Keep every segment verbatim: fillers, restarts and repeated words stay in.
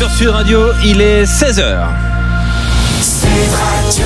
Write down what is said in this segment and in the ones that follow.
sur Sud Radio, il est seize heures. Sud Radio.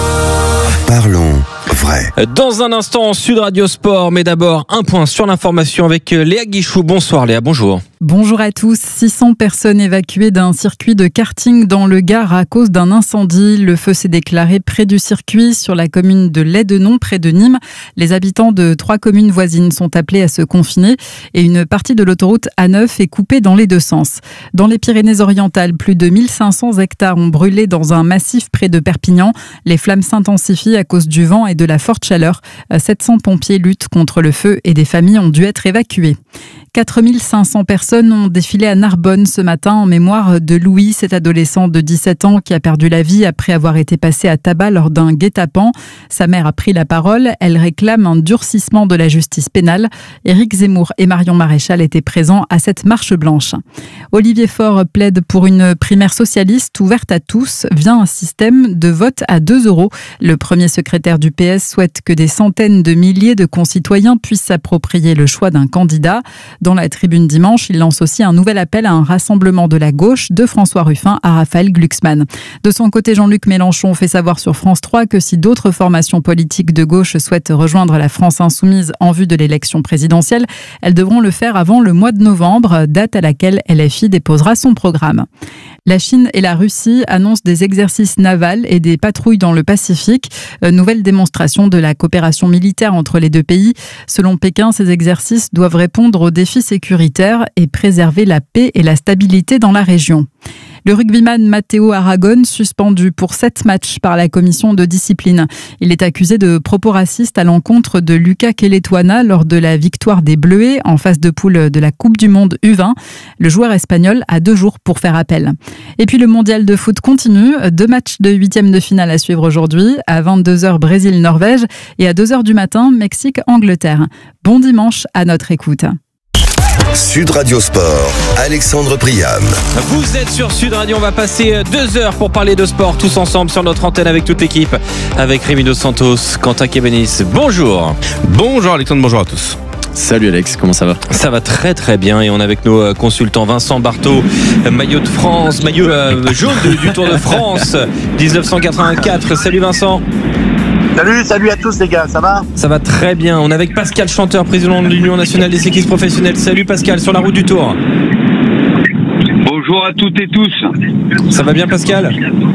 Parlons vrai. Dans un instant, Sud Radio Sport, mais d'abord un point sur l'information avec Léa Guichou. Bonsoir Léa, bonjour. Bonjour à tous. six cents personnes évacuées d'un circuit de karting dans le Gard à cause d'un incendie. Le feu s'est déclaré près du circuit, sur la commune de Laidenon, près de Nîmes. Les habitants de trois communes voisines sont appelés à se confiner et une partie de l'autoroute A neuf est coupée dans les deux sens. Dans les Pyrénées-Orientales, plus de mille cinq cents hectares ont brûlé dans un massif près de Perpignan. Les flammes s'intensifient à cause du vent et de la forte chaleur. sept cents pompiers luttent contre le feu et des familles ont dû être évacuées. quatre mille cinq cents personnes ont défilé à Narbonne ce matin en mémoire de Louis, cet adolescent de dix-sept ans qui a perdu la vie après avoir été passé à tabac lors d'un guet-apens. Sa mère a pris la parole. Elle réclame un durcissement de la justice pénale. Éric Zemmour et Marion Maréchal étaient présents à cette marche blanche. Olivier Faure plaide pour une primaire socialiste ouverte à tous via un système de vote à deux euros. Le premier secrétaire du P S souhaite que des centaines de milliers de concitoyens puissent s'approprier le choix d'un candidat. Dans la tribune dimanche, il lance aussi un nouvel appel à un rassemblement de la gauche, de François Ruffin à Raphaël Glucksmann. De son côté, Jean-Luc Mélenchon fait savoir sur France trois que si d'autres formations politiques de gauche souhaitent rejoindre la France insoumise en vue de l'élection présidentielle, elles devront le faire avant le mois de novembre, date à laquelle L F I déposera son programme. La Chine et la Russie annoncent des exercices navals et des patrouilles dans le Pacifique. Nouvelle démonstration de la coopération militaire entre les deux pays. Selon Pékin, ces exercices doivent répondre aux défis sécuritaires et préserver la paix et la stabilité dans la région. Le rugbyman Matteo Aragon, suspendu pour sept matchs par la commission de discipline. Il est accusé de propos racistes à l'encontre de Lucas Keletoana lors de la victoire des Bleuets en phase de poule de la Coupe du Monde U vingt. Le joueur espagnol a deux jours pour faire appel. Et puis le mondial de foot continue. Deux matchs de huitième de finale à suivre aujourd'hui. À vingt-deux heures, Brésil-Norvège et à deux heures du matin, Mexique-Angleterre. Bon dimanche à notre écoute. Sud Radio Sport, Alexandre Priam. Vous êtes sur Sud Radio, on va passer deux heures pour parler de sport tous ensemble sur notre antenne avec toute l'équipe, avec Rémi Dos Santos, Quentin Kébenis. Bonjour. Bonjour Alexandre, bonjour à tous. Salut Alex, comment ça va ? Ça va très très bien et on est avec nos consultants Vincent Barthaud, maillot de France, maillot euh, jaune du, du Tour de France dix-neuf cent quatre-vingt-quatre. Salut Vincent. Salut, salut à tous les gars, ça va ? Ça va très bien. On est avec Pascal Chanteur, président de l'Union nationale des cyclistes professionnels. Salut Pascal, sur la route du Tour. Bonjour à toutes et tous. Ça va bien Pascal ?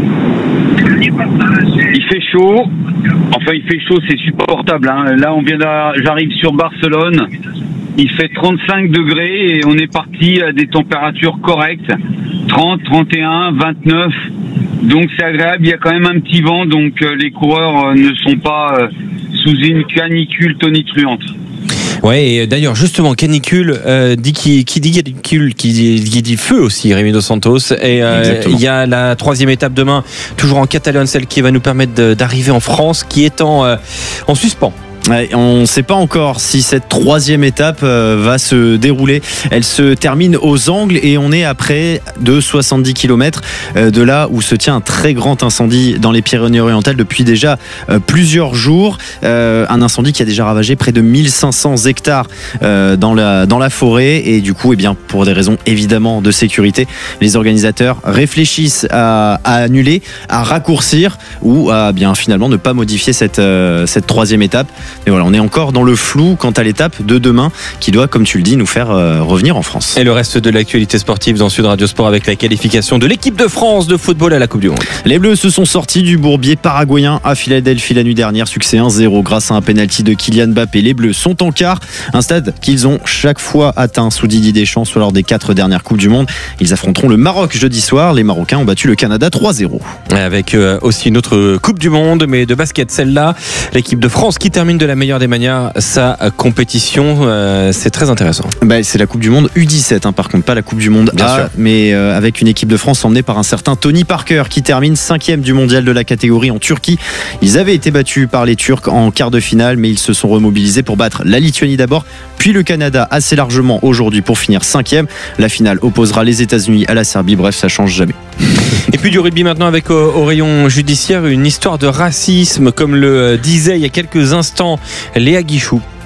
Il fait chaud. Enfin, il fait chaud, c'est supportable. Hein. Là, on vient de... j'arrive sur Barcelone. Il fait trente-cinq degrés et on est parti à des températures correctes. trente, trente et un, vingt-neuf. Donc c'est agréable, il y a quand même un petit vent, donc euh, les coureurs euh, ne sont pas euh, sous une canicule tonitruante. Ouais, et d'ailleurs justement canicule, euh, dit qui, qui dit canicule, qui dit, qui dit feu aussi, Rémi Dos Santos. Et euh, il y a la troisième étape demain, toujours en Catalogne, celle qui va nous permettre de, d'arriver en France, qui est en, euh, en suspens. Ouais, on ne sait pas encore si cette troisième étape euh, va se dérouler. Elle se termine aux Angles et on est à près de soixante-dix kilomètres euh, de là où se tient un très grand incendie dans les Pyrénées-Orientales depuis déjà euh, plusieurs jours. Euh, un incendie qui a déjà ravagé près de mille cinq cents hectares euh, dans, la, dans la forêt et du coup, eh bien, pour des raisons évidemment de sécurité, les organisateurs réfléchissent à, à annuler, à raccourcir ou à bien finalement ne pas modifier cette, euh, cette troisième étape. Mais voilà, on est encore dans le flou quant à l'étape de demain qui doit, comme tu le dis, nous faire euh, revenir en France. Et le reste de l'actualité sportive dans Sud Radio Sport avec la qualification de l'équipe de France de football à la Coupe du Monde. Les Bleus se sont sortis du bourbier paraguayen à Philadelphie la nuit dernière. Succès un zéro grâce à un pénalty de Kylian Mbappé. Les Bleus sont en quart, un stade qu'ils ont chaque fois atteint sous Didier Deschamps soit lors des quatre dernières Coupes du Monde. Ils affronteront le Maroc jeudi soir. Les Marocains ont battu le Canada trois zéro. Avec euh, aussi une autre Coupe du Monde, mais de basket, celle-là. L'équipe de France qui termine de la meilleure des manières sa compétition. Euh, c'est très intéressant. Bah, c'est la Coupe du Monde U dix-sept, hein, par contre, pas la Coupe du Monde Bien A, sûr. mais euh, avec une équipe de France emmenée par un certain Tony Parker qui termine cinquième du mondial de la catégorie en Turquie. Ils avaient été battus par les Turcs en quart de finale, mais ils se sont remobilisés pour battre la Lituanie d'abord, puis le Canada assez largement aujourd'hui pour finir cinquième. La finale opposera les États-Unis à la Serbie. Bref, ça change jamais. Et puis du rugby maintenant avec euh, au rayon judiciaire une histoire de racisme, comme le euh, disait il y a quelques instants Léa Guichou.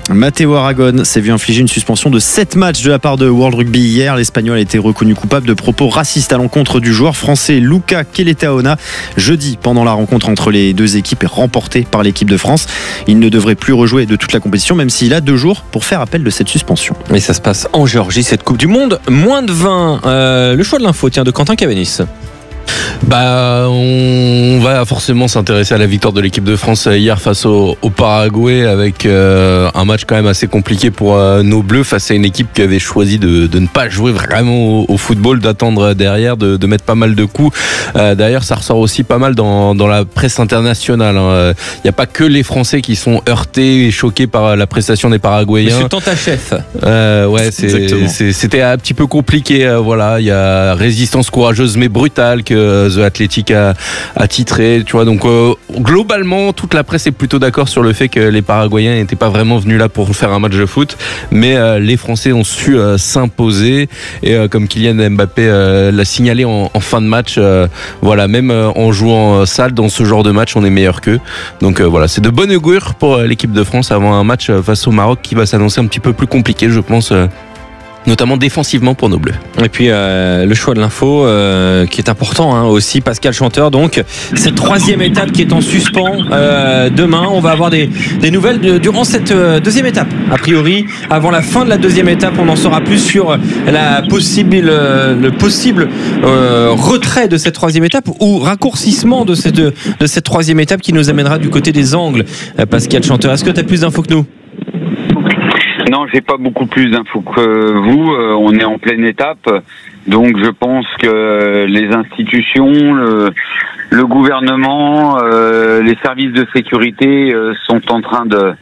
Matteo Aragon s'est vu infliger une suspension de sept matchs de la part de World Rugby hier. L'Espagnol a été reconnu coupable de propos racistes à l'encontre du joueur français Luca Keletaona jeudi pendant la rencontre entre les deux équipes et remportée par l'équipe de France. Il ne devrait plus rejouer de toute la compétition, même s'il a deux jours pour faire appel de cette suspension. Et ça se passe en Géorgie, cette Coupe du Monde. Moins de vingt. Euh, le choix de l'info, tiens, de Quentin Cavanis. Bah, on va forcément s'intéresser à la victoire de l'équipe de France hier face au, au Paraguay avec euh, un match quand même assez compliqué pour euh, nos Bleus face à une équipe qui avait choisi de, de ne pas jouer vraiment au, au football, d'attendre derrière, de, de mettre pas mal de coups. Euh, d'ailleurs, ça ressort aussi pas mal dans, dans la presse internationale. Il hein. n'y a pas que les Français qui sont heurtés et choqués par la prestation des Paraguayens. Monsieur Tantachef. Euh, ouais, c'est, c'est, c'était un petit peu compliqué. Euh, voilà, il y a résistance courageuse mais brutale que The Athletic a, a titré, tu vois. Donc euh, globalement, toute la presse est plutôt d'accord sur le fait que les Paraguayens n'étaient pas vraiment venus là pour faire un match de foot, mais euh, les Français ont su euh, s'imposer et euh, comme Kylian Mbappé euh, l'a signalé en, en fin de match, euh, voilà, même euh, en jouant sale dans ce genre de match, on est meilleur qu'eux. Donc euh, voilà, c'est de bonne augure pour euh, l'équipe de France avant un match face au Maroc qui va s'annoncer un petit peu plus compliqué, je pense. Euh, notamment défensivement pour nos Bleus. Et puis euh, le choix de l'info euh, qui est important hein, aussi, Pascal Chanteur. Donc cette troisième étape qui est en suspens euh, demain, on va avoir des, des nouvelles de, durant cette euh, deuxième étape. A priori, avant la fin de la deuxième étape, on en saura plus sur la possible, euh, le possible euh, retrait de cette troisième étape ou raccourcissement de cette, de, de cette troisième étape qui nous amènera du côté des angles. Euh, Pascal Chanteur, est-ce que tu as plus d'infos que nous ? Non, j'ai pas beaucoup plus d'infos que vous. Euh, on est en pleine étape, donc je pense que les institutions, le, le gouvernement, euh, les services de sécurité euh, sont en train de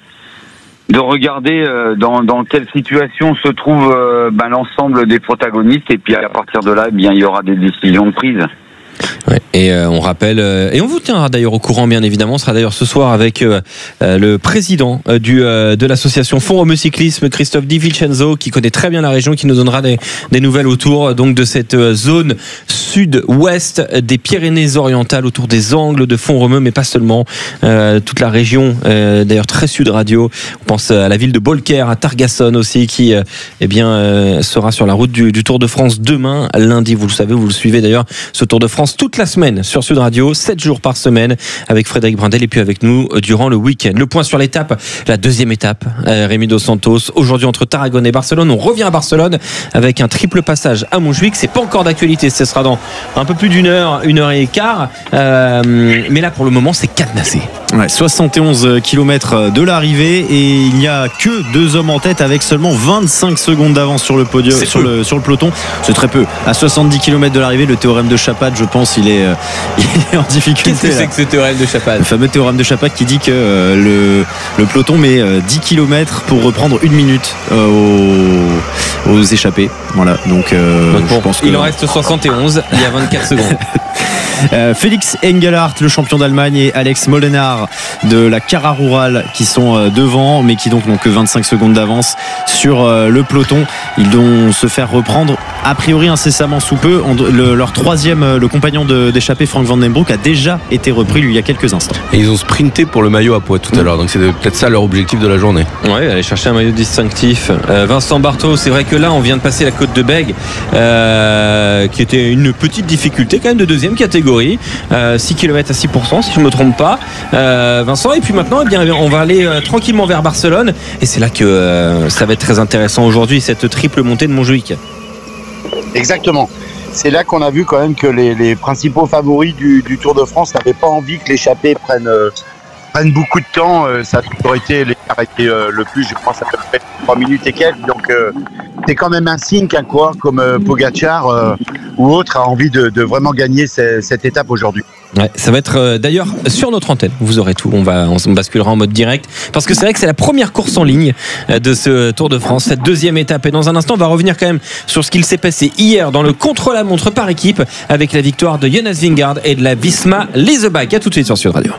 de regarder euh, dans dans quelle situation se trouve euh, ben, l'ensemble des protagonistes, et puis à partir de là, eh bien il y aura des décisions de prise. Ouais, et euh, on rappelle, euh, et on vous tiendra d'ailleurs au courant, bien évidemment. On sera d'ailleurs ce soir avec euh, euh, le président euh, du, euh, de l'association Fonds Romeu Cyclisme, Christophe Di Vincenzo, qui connaît très bien la région, qui nous donnera des, des nouvelles autour donc de cette euh, zone sud-ouest des Pyrénées-Orientales, autour des angles de Fonds Romeu, mais pas seulement. Euh, toute la région, euh, d'ailleurs très sud radio. On pense à la ville de Beaulecaire, à Targassonne aussi, qui euh, eh bien euh, sera sur la route du, du Tour de France demain, lundi. Vous le savez, vous le suivez d'ailleurs, ce Tour de France toute la semaine sur Sud Radio, sept jours par semaine avec Frédéric Brindel et puis avec nous durant le week-end. Le point sur l'étape, la deuxième étape, euh, Rémi Dos Santos, aujourd'hui entre Tarragone et Barcelone. On revient à Barcelone avec un triple passage à Montjuic. C'est pas encore d'actualité, ce sera dans un peu plus d'une heure, une heure et quart, euh, mais là pour le moment c'est cadenassé. Ouais, soixante et onze kilomètres de l'arrivée et il n'y a que deux hommes en tête avec seulement vingt-cinq secondes d'avance sur le podium, sur le, sur le peloton. C'est très peu. À soixante-dix kilomètres de l'arrivée, le théorème de Chapat, je pense, il est, euh, il est en difficulté. Qu'est-ce que là. c'est que ce théorème de Chapat ? Le fameux théorème de Chapat qui dit que euh, le, le peloton met euh, dix kilomètres pour reprendre une minute euh, aux, aux échappés. Voilà. Donc, euh, Donc bon, je pense que... il en reste soixante et onze, il y a vingt-quatre secondes. Euh, Félix Engelhardt, le champion d'Allemagne, et Alex Molenaar de la Cara Rural qui sont euh, devant, mais qui donc n'ont que vingt-cinq secondes d'avance sur euh, le peloton. Ils vont se faire reprendre a priori incessamment sous peu. On, le, leur troisième, euh, le compagnon de, d'échappée, Frank Van Den Broek, a déjà été repris lui, il y a quelques instants. Et ils ont sprinté pour le maillot à poids tout à l'heure, donc c'est peut-être ça leur objectif de la journée. Ouais, aller chercher un maillot distinctif. Euh, Vincent Barthaud, c'est vrai que là on vient de passer la côte de Bègue, euh, qui était une petite difficulté quand même de deuxième catégorie. Euh, six kilomètres à six pour cent si je ne me trompe pas, euh, Vincent. Et puis maintenant eh bien, on va aller euh, tranquillement vers Barcelone, et c'est là que euh, ça va être très intéressant aujourd'hui, cette triple montée de Montjuic. Exactement. C'est là qu'on a vu quand même que les, les principaux favoris du, du Tour de France n'avaient pas envie que l'échappée prenne, euh, prenne beaucoup de temps. Euh, ça aurait été l'écart été euh, le plus, je crois, ça fait trois minutes et quelques. Donc euh, c'est quand même un signe qu'un coureur comme euh, Pogacar euh, ou autre a envie de, de vraiment gagner ce, cette étape aujourd'hui. Ouais, ça va être euh, d'ailleurs sur notre antenne, vous aurez tout, on va on basculera en mode direct, parce que c'est vrai que c'est la première course en ligne euh, de ce Tour de France, cette deuxième étape. Et dans un instant on va revenir quand même sur ce qu'il s'est passé hier dans le contre-la-montre par équipe, avec la victoire de Jonas Vingegaard et de la Visma Leasebach. À tout de suite sur Sud Radio.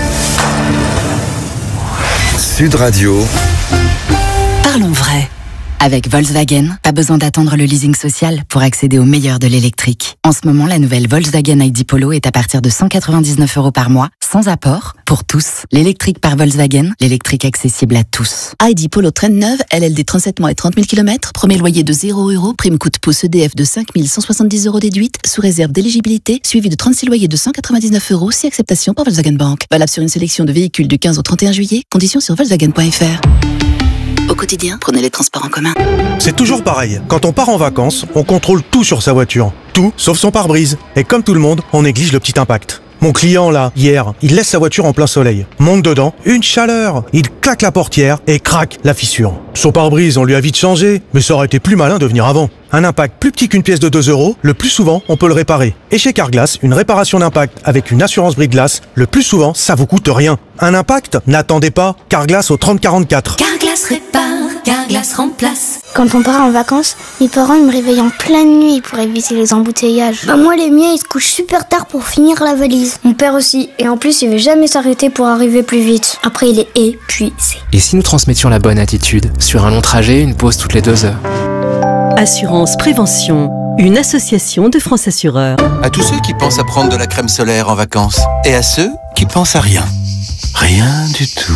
Sud Radio. Parlons vrai. Avec Volkswagen, pas besoin d'attendre le leasing social pour accéder au meilleur de l'électrique. En ce moment, la nouvelle Volkswagen I D Polo est à partir de cent quatre-vingt-dix-neuf euros par mois, sans apport, pour tous. L'électrique par Volkswagen, l'électrique accessible à tous. I D Polo traîne neuve, L L D trente-sept mois et trente mille kilomètres, premier loyer de zéro euros, prime coup de pouce E D F de cinq mille cent soixante-dix euros déduite, sous réserve d'éligibilité, suivi de trente-six loyers de cent quatre-vingt-dix-neuf euros, si acceptation par Volkswagen Bank. Valable sur une sélection de véhicules du quinze au trente et un juillet, conditions sur volkswagen point f r. Au quotidien, prenez les transports en commun. C'est toujours pareil. Quand on part en vacances, on contrôle tout sur sa voiture. Tout, sauf son pare-brise. Et comme tout le monde, on néglige le petit impact. Mon client, là, hier, il laisse sa voiture en plein soleil. Monte dedans, une chaleur. Il claque la portière et craque la fissure. Son pare-brise, on lui a vite changé, mais ça aurait été plus malin de venir avant. Un impact plus petit qu'une pièce de deux euros, le plus souvent, on peut le réparer. Et chez Carglass, une réparation d'impact avec une assurance brise-glace, le plus souvent, ça vous coûte rien. Un impact? N'attendez pas. Carglass au trente quarante-quatre. Carglass répare, Carglass remplace. Quand on part en vacances, mes parents ils me réveillent en pleine nuit pour éviter les embouteillages. Bah moi les miens ils se couchent super tard pour finir la valise. Mon père aussi, et en plus il veut jamais s'arrêter pour arriver plus vite. Après il est épuisé. Et si nous transmettions la bonne attitude? Sur un long trajet, une pause toutes les deux heures. Assurance Prévention, une association de France Assureurs. À tous ceux qui pensent à prendre de la crème solaire en vacances, et à ceux qui pensent à rien. Rien du tout.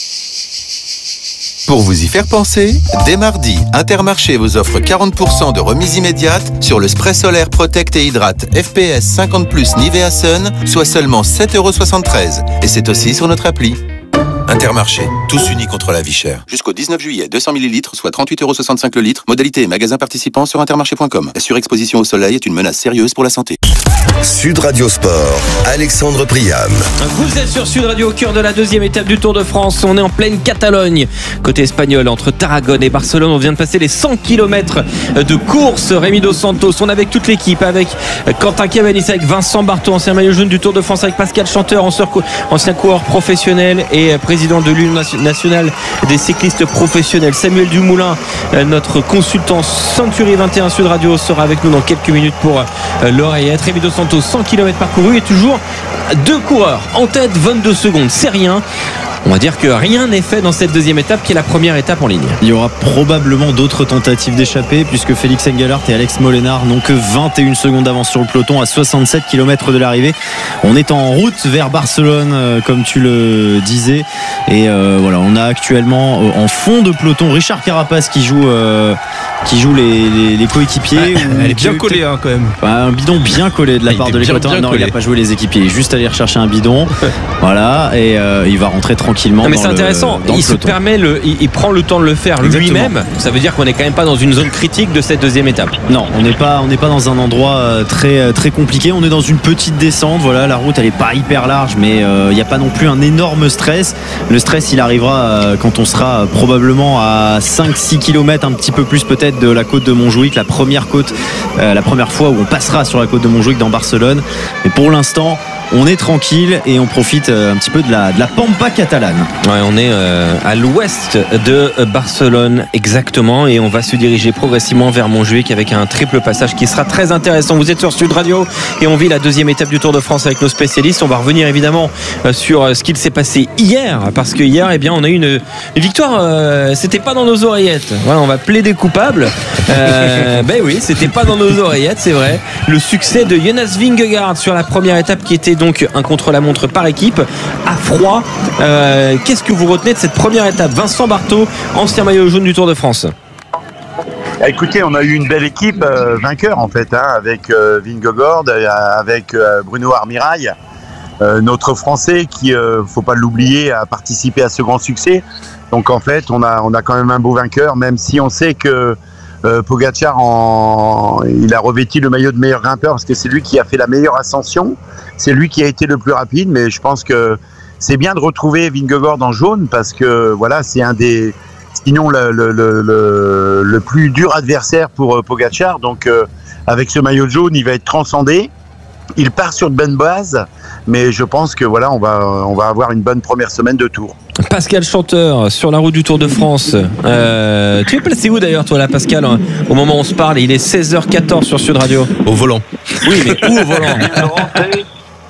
Pour vous y faire penser, dès mardi, Intermarché vous offre quarante pour cent de remise immédiate sur le spray solaire Protect et Hydrate F P S cinquante plus Nivea Sun, soit seulement sept euros soixante-treize. Et c'est aussi sur notre appli. Intermarché, tous unis contre la vie chère. Jusqu'au dix-neuf juillet, deux cents millilitres, soit trente-huit euros soixante-cinq le litre. Modalité et magasin participant sur intermarché point com. La surexposition au soleil est une menace sérieuse pour la santé. Sud Radio Sport, Alexandre Priam. Vous êtes sur Sud Radio au cœur de la deuxième étape du Tour de France. On est en pleine Catalogne, côté espagnol, entre Tarragone et Barcelone. On vient de passer les cent kilomètres de course. Rémi Dos Santos, on est avec toute l'équipe, avec Quentin Cavanis, avec Vincent Barthaud, ancien maillot jaune du Tour de France, avec Pascal Chanteur, ancien coureur professionnel et président de l'Union nationale des cyclistes professionnels. Samuel Dumoulin, notre consultant Century vingt et un Sud Radio, sera avec nous dans quelques minutes pour l'oreillette. Rémi Dos Santos, cent kilomètres parcourus et toujours deux coureurs en tête, vingt-deux secondes, c'est rien. On va dire que rien n'est fait dans cette deuxième étape qui est la première étape en ligne. Il y aura probablement d'autres tentatives d'échapper puisque Félix Engelhardt et Alex Molenaar n'ont que vingt et une secondes d'avance sur le peloton à soixante-sept kilomètres de l'arrivée. On est en route vers Barcelone euh, comme tu le disais et euh, voilà, on a actuellement euh, en fond de peloton Richard Carapace qui joue euh, qui joue les, les, les coéquipiers. Ah, elle est bien collée hein, quand même. Bah, un bidon bien collé de la ah, part de l'équateur. Non, collé. Il n'a pas joué les équipiers, il est juste allé rechercher un bidon. Voilà, et euh, il va rentrer tranquillement. Non, mais c'est intéressant, le, il se permet le, il, il prend le temps de le faire lui-même. Ça veut dire qu'on n'est quand même pas dans une zone critique de cette deuxième étape. Non, on n'est pas, on n'est pas dans un endroit très très compliqué. On est dans une petite descente. Voilà, la route elle est pas hyper large, mais il euh, n'y a pas non plus un énorme stress. Le stress il arrivera euh, quand on sera probablement à cinq six kilomètres, un petit peu plus peut-être de la côte de Montjuïc, la première côte, euh, la première fois où on passera sur la côte de Montjuïc dans Barcelone. Mais pour l'instant, on est tranquille et on profite un petit peu de la, de la Pampa catalane. Ouais, on est euh, à l'ouest de Barcelone exactement et on va se diriger progressivement vers Montjuïc avec un triple passage qui sera très intéressant. Vous êtes sur Sud Radio et on vit la deuxième étape du Tour de France avec nos spécialistes. On va revenir évidemment sur ce qu'il s'est passé hier parce que hier, eh bien, on a eu une, une victoire. Euh, c'était pas dans nos oreillettes. Voilà, on va plaider coupable. Euh, ben oui, c'était pas dans nos oreillettes, c'est vrai. Le succès de Jonas Vingegaard sur la première étape qui était donc un contre-la-montre par équipe à froid. Euh, qu'est-ce que vous retenez de cette première étape? Vincent Barthaud, ancien maillot jaune du Tour de France. Écoutez, on a eu une belle équipe euh, vainqueur en fait, hein, avec euh, Vingegaard, euh, avec euh, Bruno Armirail, euh, notre Français qui, euh, faut pas l'oublier, a participé à ce grand succès. Donc en fait, on a, on a quand même un beau vainqueur, même si on sait que Euh, Pogacar, en... il a revêtu le maillot de meilleur grimpeur parce que c'est lui qui a fait la meilleure ascension, c'est lui qui a été le plus rapide, mais je pense que c'est bien de retrouver Vingegaard en jaune parce que voilà, c'est un des, sinon le, le, le, le, le plus dur adversaire pour euh, Pogacar, donc euh, avec ce maillot jaune il va être transcendé, il part sur de bonnes bases, mais je pense que voilà, on va, on va avoir une bonne première semaine de Tour. Pascal Chanteur sur la route du Tour de France. Euh, tu es placé où d'ailleurs toi là Pascal, hein, au moment où on se parle? Il est seize heures quatorze sur Sud Radio. Au volant. Oui, mais où au volant? Je viens de rentrer,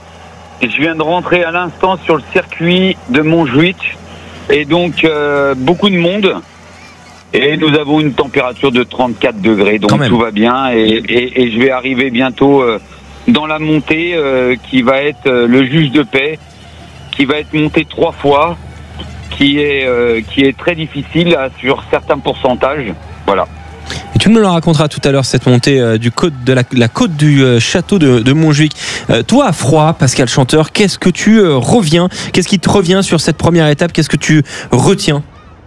je viens de rentrer à l'instant sur le circuit de Montjuïc et donc euh, beaucoup de monde. Et nous avons une température de trente-quatre degrés, donc tout va bien. Et, et, et je vais arriver bientôt euh, dans la montée euh, qui va être euh, le juge de paix, qui va être monté trois fois, qui est euh, qui est très difficile là, sur certains pourcentages. Voilà. Et tu me le raconteras tout à l'heure, cette montée euh, du côte, de la, la côte du euh, château de, de Montjuic. Euh, toi, à froid, Pascal Chanteur, qu'est-ce que tu euh, reviens Qu'est-ce qui te revient sur cette première étape? Qu'est-ce que tu retiens?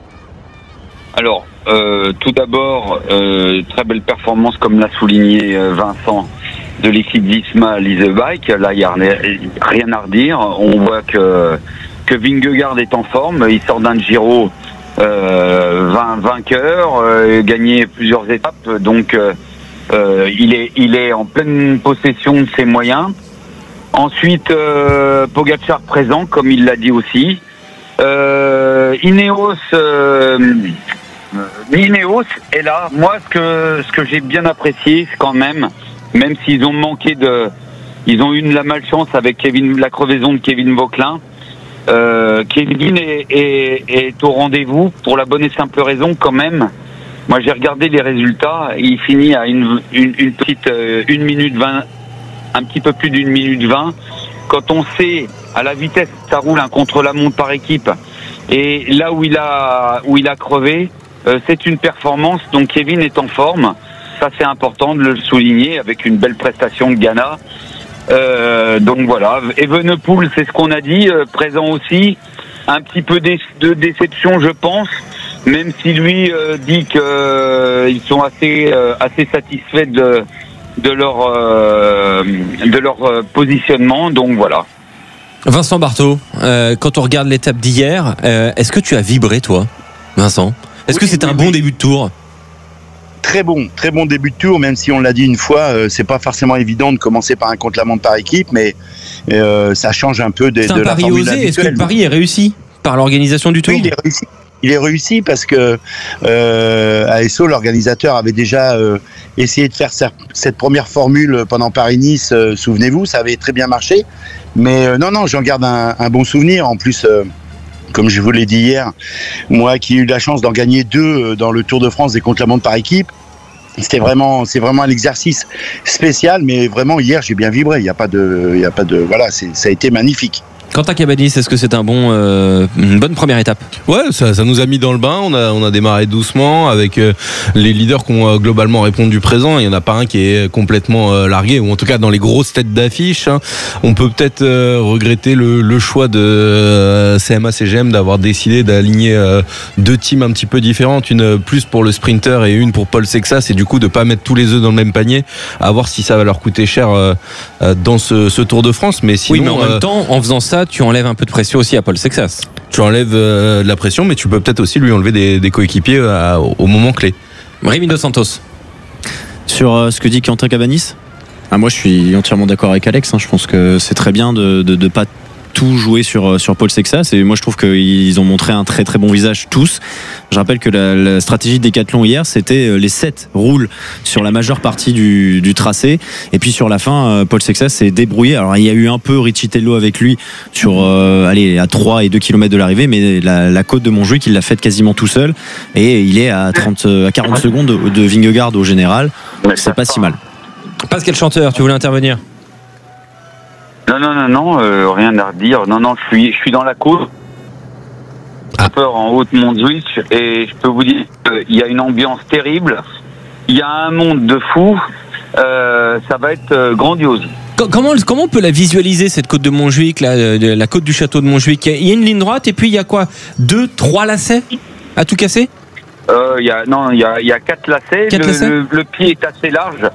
Alors, euh, tout d'abord, euh, très belle performance, comme l'a souligné euh, Vincent, de l'équipe Visma Lease Bike. Là, il n'y a rien à redire. On voit que, que Vingegaard est en forme. Il sort d'un Giro euh, vingt vainqueur, euh, gagné plusieurs étapes. Donc, euh, euh, il, est, il est en pleine possession de ses moyens. Ensuite, euh, Pogacar présent, comme il l'a dit aussi. Euh, Ineos... Euh, Ineos est là. Moi, ce que ce que j'ai bien apprécié, c'est quand même, même s'ils ont manqué de, ils ont eu la malchance avec Kevin, la crevaison de Kevin Vauquelin. Euh, Kevin est, est, est au rendez-vous pour la bonne et simple raison quand même. Moi, j'ai regardé les résultats. Il finit à une une, une petite euh, une minute vingt, un petit peu plus d'une minute vingt. Quand on sait à la vitesse ça roule un contre-la-montre par équipe et là où il a où il a crevé. Euh, c'est une performance, donc Kevin est en forme. Ça, c'est important de le souligner avec une belle prestation de Ghana. Euh, donc voilà. Evenepoel, c'est ce qu'on a dit, euh, présent aussi. Un petit peu de déception, je pense, même si lui euh, dit qu'ils euh, sont assez euh, assez satisfaits de de leur euh, de leur euh, positionnement. Donc voilà. Vincent Barthaud, euh, quand on regarde l'étape d'hier, euh, est-ce que tu as vibré, toi, Vincent? Est-ce oui, que c'était oui, un bon oui. début de tour? Très bon, très bon début de tour, même si on l'a dit une fois, euh, c'est pas forcément évident de commencer par un contre-la-montre par équipe, mais euh, ça change un peu de, c'est de un la formule osé. habituelle. Est-ce que le pari est réussi par l'organisation du tour? Oui, il est réussi. Il est réussi parce que euh, A S O, l'organisateur, avait déjà euh, essayé de faire cette première formule pendant Paris-Nice. Euh, souvenez-vous, ça avait très bien marché. Mais euh, non, non, j'en garde un, un bon souvenir. En plus. Euh, Comme je vous l'ai dit hier, moi qui ai eu la chance d'en gagner deux dans le Tour de France des contre-la-montre par équipe, c'était vraiment, c'est vraiment un exercice spécial, mais vraiment hier j'ai bien vibré. Il n'y a pas de, il y a pas de, voilà, c'est, ça a été magnifique. Quentin Cabanis, est-ce que c'est un bon, euh, une bonne première étape? Ouais, ça, ça nous a mis dans le bain. On a, on a démarré doucement avec euh, les leaders qui ont euh, globalement répondu présent. Il n'y en a pas un qui est complètement euh, largué, ou en tout cas dans les grosses têtes d'affiche. Hein. On peut peut-être euh, regretter le, le choix de euh, C M A C G M d'avoir décidé d'aligner euh, deux teams un petit peu différentes, une plus pour le sprinter et une pour Paul Sexas, et du coup de pas mettre tous les œufs dans le même panier, à voir si ça va leur coûter cher euh, dans ce, ce Tour de France. Mais sinon, oui, mais en euh, même temps, en faisant ça, tu enlèves un peu de pression aussi à Paul Sexas. Tu enlèves euh, de la pression, mais tu peux peut-être aussi lui enlever des, des coéquipiers à, au moment clé. Rémi Dos Santos. Sur euh, ce que dit Quentin Cabanis, ah, moi je suis entièrement d'accord avec Alex. Hein. Je pense que c'est très bien de ne pas tout jouer sur, sur Paul Sexas, et moi je trouve qu'ils ont montré un très très bon visage tous. Je rappelle que la, la stratégie de Decathlon hier, c'était les sept roulent sur la majeure partie du, du tracé, et puis sur la fin Paul Sexas s'est débrouillé. Alors il y a eu un peu Riccitello avec lui sur euh, allez, à trois et deux kilomètres de l'arrivée, mais la, la côte de Montjuic il l'a faite quasiment tout seul, et il est à, trente, à quarante secondes de, de Vingegaard au général. C'est pas si mal. Pascal Chanteur, tu voulais intervenir? Non, non, non, non, euh, rien à redire. Non, non, je suis, je suis dans la côte, ah. en haute Montjuic, et je peux vous dire qu'il y a une ambiance terrible. Il y a un monde de fous. Euh, ça va être euh, grandiose. Comment, comment on peut la visualiser, cette côte de Montjuic, la, la côte du château de Montjuic? Il y a une ligne droite, et puis il y a quoi? Deux, trois lacets à tout casser? euh, il y a, Non, il y a, il y a quatre lacets. Quatre le, lacets le, le pied est assez large.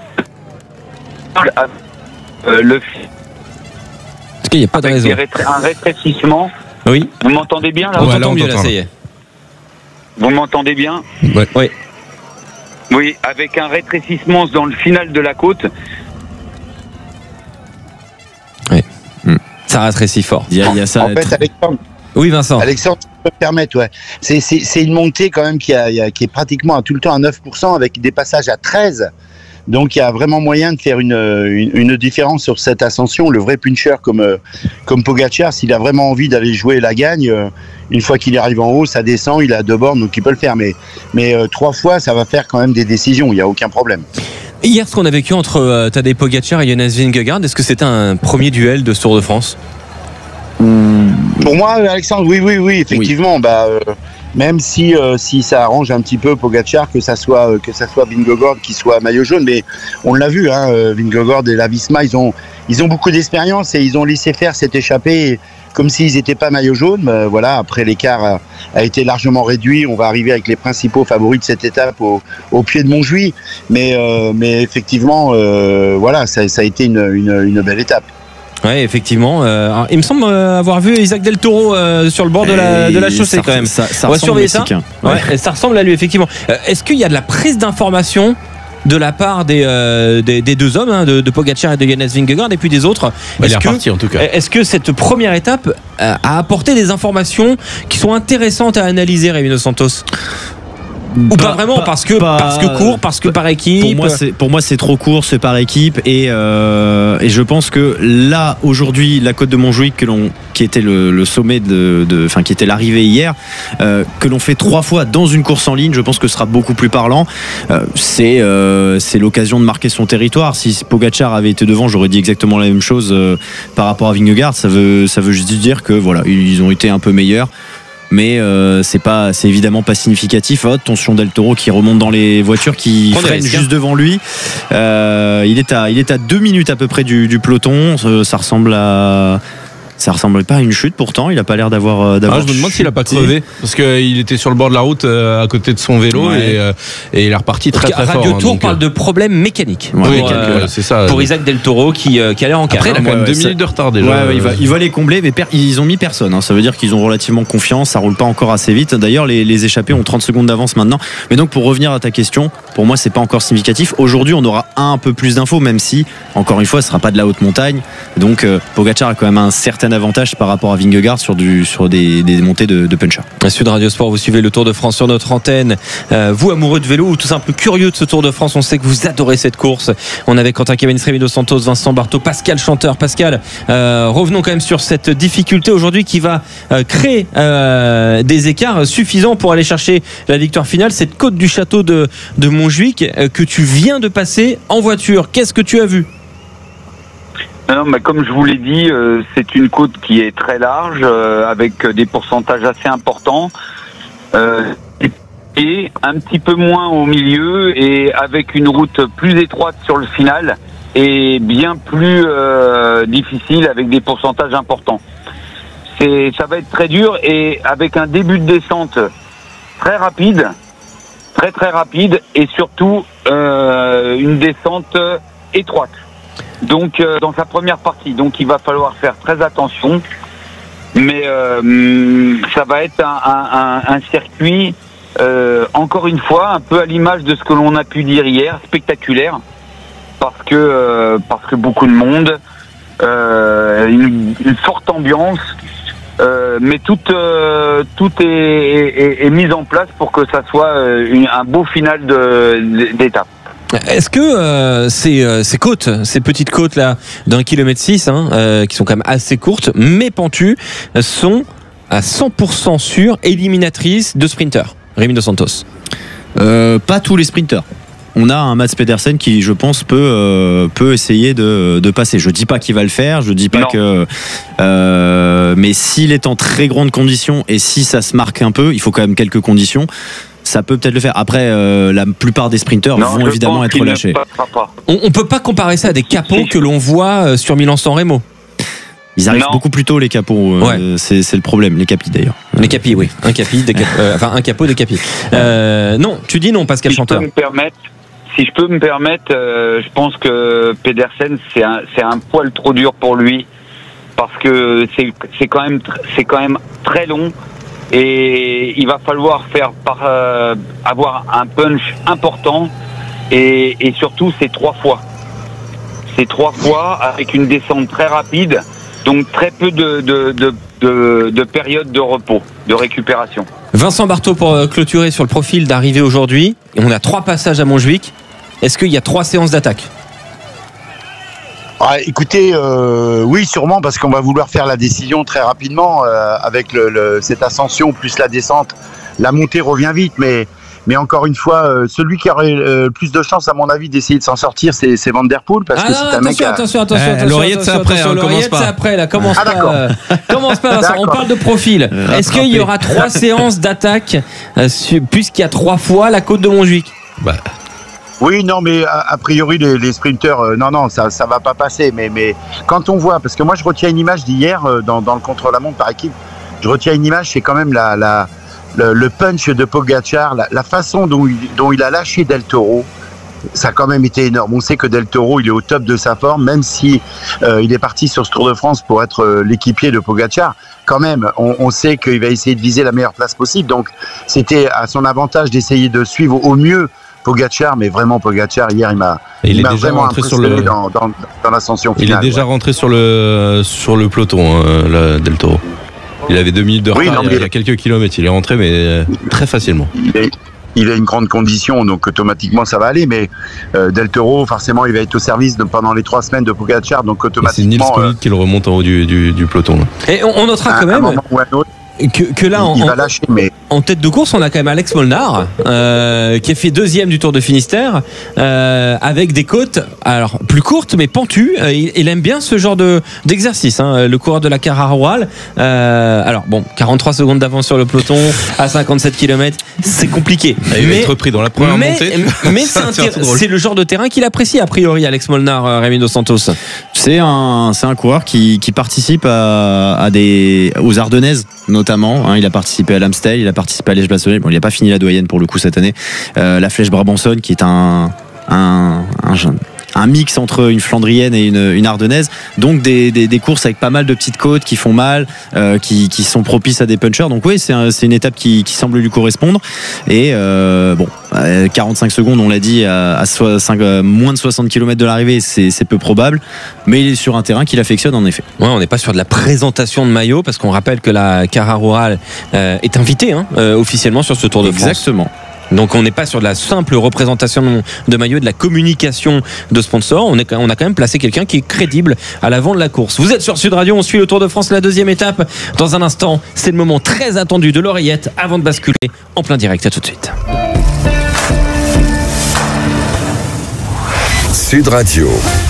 Euh, le Parce qu'il n'y a pas de raison. Un rétrécissement. Oui. Vous m'entendez bien là? On ouais, t'entend mieux là, ça y est. Vous m'entendez bien? Ouais. Oui. Oui, avec un rétrécissement dans le final de la côte. Oui. Mmh. Ça rétrécit fort. Il y a, il y a ça. En fait, Alexandre. Oui, Vincent. Alexandre, tu peux me permettre, ouais. C'est, c'est, c'est une montée quand même qui, a, qui est pratiquement à tout le temps à neuf pour cent, avec des passages à treize. Donc il y a vraiment moyen de faire une, une, une différence sur cette ascension. Le vrai puncher comme, comme Pogacar, s'il a vraiment envie d'aller jouer la gagne, une fois qu'il arrive en haut, ça descend, il a deux bornes, donc il peut le faire. Mais, mais euh, trois fois, ça va faire quand même des décisions, il n'y a aucun problème. Hier, ce qu'on a vécu entre euh, Tadej Pogacar et Jonas Vingegaard, est-ce que c'était un premier duel de ce Tour de France ? Pour moi, Alexandre, oui, oui, oui, effectivement. Oui. Bah, euh, même si, euh, si ça arrange un petit peu Pogacar, que ça soit, euh, que ça soit Vingegaard qui soit maillot jaune, mais on l'a vu, hein, Vingegaard et la Visma, ils ont, ils ont beaucoup d'expérience et ils ont laissé faire cette échappée comme s'ils n'étaient pas maillot jaune. Euh, voilà, après l'écart a, a été largement réduit. On va arriver avec les principaux favoris de cette étape au, au pied de Montjuïc, mais, euh, mais effectivement, euh, voilà, ça, ça a été une, une, une belle étape. Oui, effectivement. Euh, alors, il me semble avoir vu Isaac Del Toro euh, sur le bord de la, de la chaussée, ça, quand même. Ça, ça on va surveiller ça. Ouais. Ouais, ça ressemble à lui, effectivement. Euh, est-ce qu'il y a de la prise d'information de la part des, euh, des, des deux hommes, hein, de, de Pogacar et de Jonas Vingegaard, et puis des autres? Bah, est-ce, il est reparti, que, en tout cas. est-ce que cette première étape euh, a apporté des informations qui sont intéressantes à analyser, Rémi Dos Santos? Ou pas, pas vraiment, pas, parce que pas, parce que court, parce que par équipe. Pour moi, c'est pour moi c'est trop court, c'est par équipe, et euh, et je pense que là aujourd'hui, la côte de Montjuïc, que l'on qui était le, le sommet de, de, enfin qui était l'arrivée hier, euh, que l'on fait trois fois dans une course en ligne, je pense que ce sera beaucoup plus parlant. Euh, c'est euh, c'est l'occasion de marquer son territoire. Si Pogacar avait été devant, j'aurais dit exactement la même chose euh, par rapport à Vingegaard. Ça veut ça veut juste dire que voilà, ils ont été un peu meilleurs. Mais euh, c'est pas, c'est évidemment pas significatif. Oh, attention, Del Toro qui remonte dans les voitures, qui freine juste devant lui. Euh, il est à, il est à deux minutes à peu près du, du peloton. Ça ressemble à. Ça ressemble pas à une chute, pourtant il a pas l'air d'avoir, d'avoir ah, je me demande chuté. s'il a pas crevé parce qu'il était sur le bord de la route euh, à côté de son vélo, ouais. et, euh, et il est reparti très très Radio fort. Radio Tour hein, parle euh... de problèmes mécaniques ouais, pour, oui, euh, voilà, c'est ça, pour euh... Isaac Del Toro qui, euh, qui a l'air en Après, il a quand même ouais, deux ça... minutes de retard déjà. Ouais, ouais, il, va, il va les combler, mais per... ils ont mis personne. Hein. Ça veut dire qu'ils ont relativement confiance. Ça roule pas encore assez vite. D'ailleurs, les, les échappés ont trente secondes d'avance maintenant. Mais donc, pour revenir à ta question, pour moi, c'est pas encore significatif. Aujourd'hui, on aura un peu plus d'infos, même si, encore une fois, ce sera pas de la haute montagne. Donc, euh, Pogacar a quand même un certain avantage par rapport à Vingegaard sur du sur des, des montées de, de puncher. Sud Radio Sport, vous suivez le Tour de France sur notre antenne. Euh, vous, amoureux de vélo ou tout simplement curieux de ce Tour de France, on sait que vous adorez cette course. On est avec Quentin Kémenis, Rémi Dos Santos, Vincent Barthaud, Pascal Chanteur. Pascal, euh, revenons quand même sur cette difficulté aujourd'hui qui va euh, créer euh, des écarts suffisants pour aller chercher la victoire finale. Cette côte du château de, de Montjuïc euh, que tu viens de passer en voiture. Qu'est-ce que tu as vu ? Non, mais comme je vous l'ai dit, euh, c'est une côte qui est très large, euh, avec des pourcentages assez importants, euh, et un petit peu moins au milieu, et avec une route plus étroite sur le final, et bien plus euh, difficile avec des pourcentages importants. C'est, ça va être très dur, et avec un début de descente très rapide, très très rapide, et surtout euh, une descente étroite. Donc euh, dans sa première partie, donc il va falloir faire très attention, mais euh, ça va être un, un, un circuit euh, encore une fois un peu à l'image de ce que l'on a pu dire hier, spectaculaire, parce que euh, parce que beaucoup de monde, euh, une, une forte ambiance, euh, mais tout euh, tout est, est, est mis en place pour que ça soit une, un beau final de, d'étape. Est-ce que euh, ces, euh, ces côtes, ces petites côtes là d'un kilomètre six, hein, euh, qui sont quand même assez courtes mais pentues, sont à cent pour cent sûres éliminatrices de sprinters? Rémi Dos Santos. Euh, pas tous les sprinters. On a un Mats Pedersen qui, je pense, peut euh, peut essayer de, de passer. Je dis pas qu'il va le faire, je dis pas non. que. Euh, mais s'il est en très grande condition et si ça se marque un peu, il faut quand même quelques conditions. Ça peut peut-être le faire. Après, euh, la plupart des sprinteurs non, vont évidemment être relâchés. On, on peut pas comparer ça à des capots que l'on voit sur Milan-San Remo. Ils arrivent non. beaucoup plus tôt, les capots. Ouais. Euh, c'est, c'est le problème, les capis d'ailleurs. Les capis, oui. Un capi, des cap... euh, enfin un capot, des capis. Euh, non, tu dis non, Pascal si Chanteur. Je peux me permettre, si je peux me permettre, euh, je pense que Pedersen, c'est un, c'est un poil trop dur pour lui, parce que c'est, c'est quand même, c'est quand même très long. Et il va falloir faire par, euh, avoir un punch important, et, et surtout c'est trois fois. C'est trois fois avec une descente très rapide, donc très peu de, de, de, de, de période de repos, de récupération. Vincent Barthaud pour clôturer sur le profil d'arrivée aujourd'hui. On a trois passages à Montjuïc. Est-ce qu'il y a trois séances d'attaque ? Ah, écoutez, euh, oui, sûrement, parce qu'on va vouloir faire la décision très rapidement euh, avec le, le, cette ascension plus la descente. La montée revient vite, mais, mais encore une fois, euh, celui qui aurait euh, plus de chance, à mon avis, d'essayer de s'en sortir, c'est, c'est Van Der Poel, parce ah que non, c'est un mec. Attention, attention, attention, euh, attention. L'oreillette, c'est après, hein, commence pas. C'est après, là, commence ah, pas. D'accord. Euh, commence pas, Vincent. On parle de profil. Est-ce qu'il y aura trois séances d'attaque, euh, puisqu'il y a trois fois la côte de Montjuic ? Bah. Oui, non, mais a, a priori, les, les sprinteurs, euh, non, non, ça ça va pas passer. Mais, mais quand on voit, parce que moi, je retiens une image d'hier euh, dans, dans le contre-la-montre par équipe, je retiens une image, c'est quand même la, la, le, le punch de Pogacar, la, la façon dont il, dont il a lâché Del Toro. Ça a quand même été énorme. On sait que Del Toro, il est au top de sa forme, même si euh, il est parti sur ce Tour de France pour être euh, l'équipier de Pogacar. Quand même, on, on sait qu'il va essayer de viser la meilleure place possible. Donc, c'était à son avantage d'essayer de suivre au mieux Pogacar, mais vraiment Pogacar, hier, il m'a, il il m'a vraiment impressionné sur le... dans, dans, dans l'ascension finale. Il est déjà ouais. rentré sur le, sur le peloton, hein, là, Del Toro. Il avait deux minutes de retard oui, non, il, y a, il y a quelques kilomètres. Il est rentré, mais euh, très facilement. Il est... Il a une grande condition, donc automatiquement ça va aller. Mais euh, Del Toro, forcément, il va être au service de, pendant les trois semaines de Pogacar, donc automatiquement. Et c'est Nils Pollitt euh, qui le remonte en haut du, du, du peloton. Là. Et on, on notera à, quand même que, que là, il, en, il va lâcher, mais... en tête de course, on a quand même Alex Molnar euh, qui a fait deuxième du Tour de Finistère euh, avec des côtes, alors plus courtes mais pentues. Euh, il, il aime bien ce genre de d'exercice, hein, le coureur de la Cara-Rural. Euh, alors bon, quarante-trois secondes d'avance sur le peloton à cinquante-sept kilomètres, c'est compliqué. Ah, il va être pris dans la première mais, montée. Mais c'est, un tir, c'est le genre de terrain qu'il apprécie a priori, Alex Molnar, euh, Rémi Dos Santos. C'est un, c'est un coureur qui, qui participe à, à des, aux Ardennaises notamment. Hein, il a participé à l'Amstel, il a participé à Liège-Bastogne. Bon, il n'a pas fini la doyenne pour le coup cette année. Euh, la Flèche Brabançonne, qui est un, un, un, un mix entre une Flandrienne et une, une Ardennaise. Donc des, des, des courses avec pas mal de petites côtes qui font mal, euh, qui, qui sont propices à des punchers. Donc oui, c'est, un, c'est une étape qui, qui semble lui correspondre. Et euh, bon, quarante-cinq secondes, on l'a dit, à, à cinq, euh, moins de soixante kilomètres de l'arrivée, c'est, c'est peu probable. Mais il est sur un terrain qu'il affectionne en effet. Ouais, on n'est pas sur de la présentation de maillot, parce qu'on rappelle que la Cara-Rural euh, est invitée hein, euh, officiellement sur ce Tour de France. Exactement. Donc on n'est pas sur de la simple représentation de maillot, de la communication de sponsors. On, est, on a quand même placé quelqu'un qui est crédible à l'avant de la course. Vous êtes sur Sud Radio, on suit le Tour de France, la deuxième étape. Dans un instant, c'est le moment très attendu de l'oreillette avant de basculer en plein direct. À tout de suite. Sud Radio.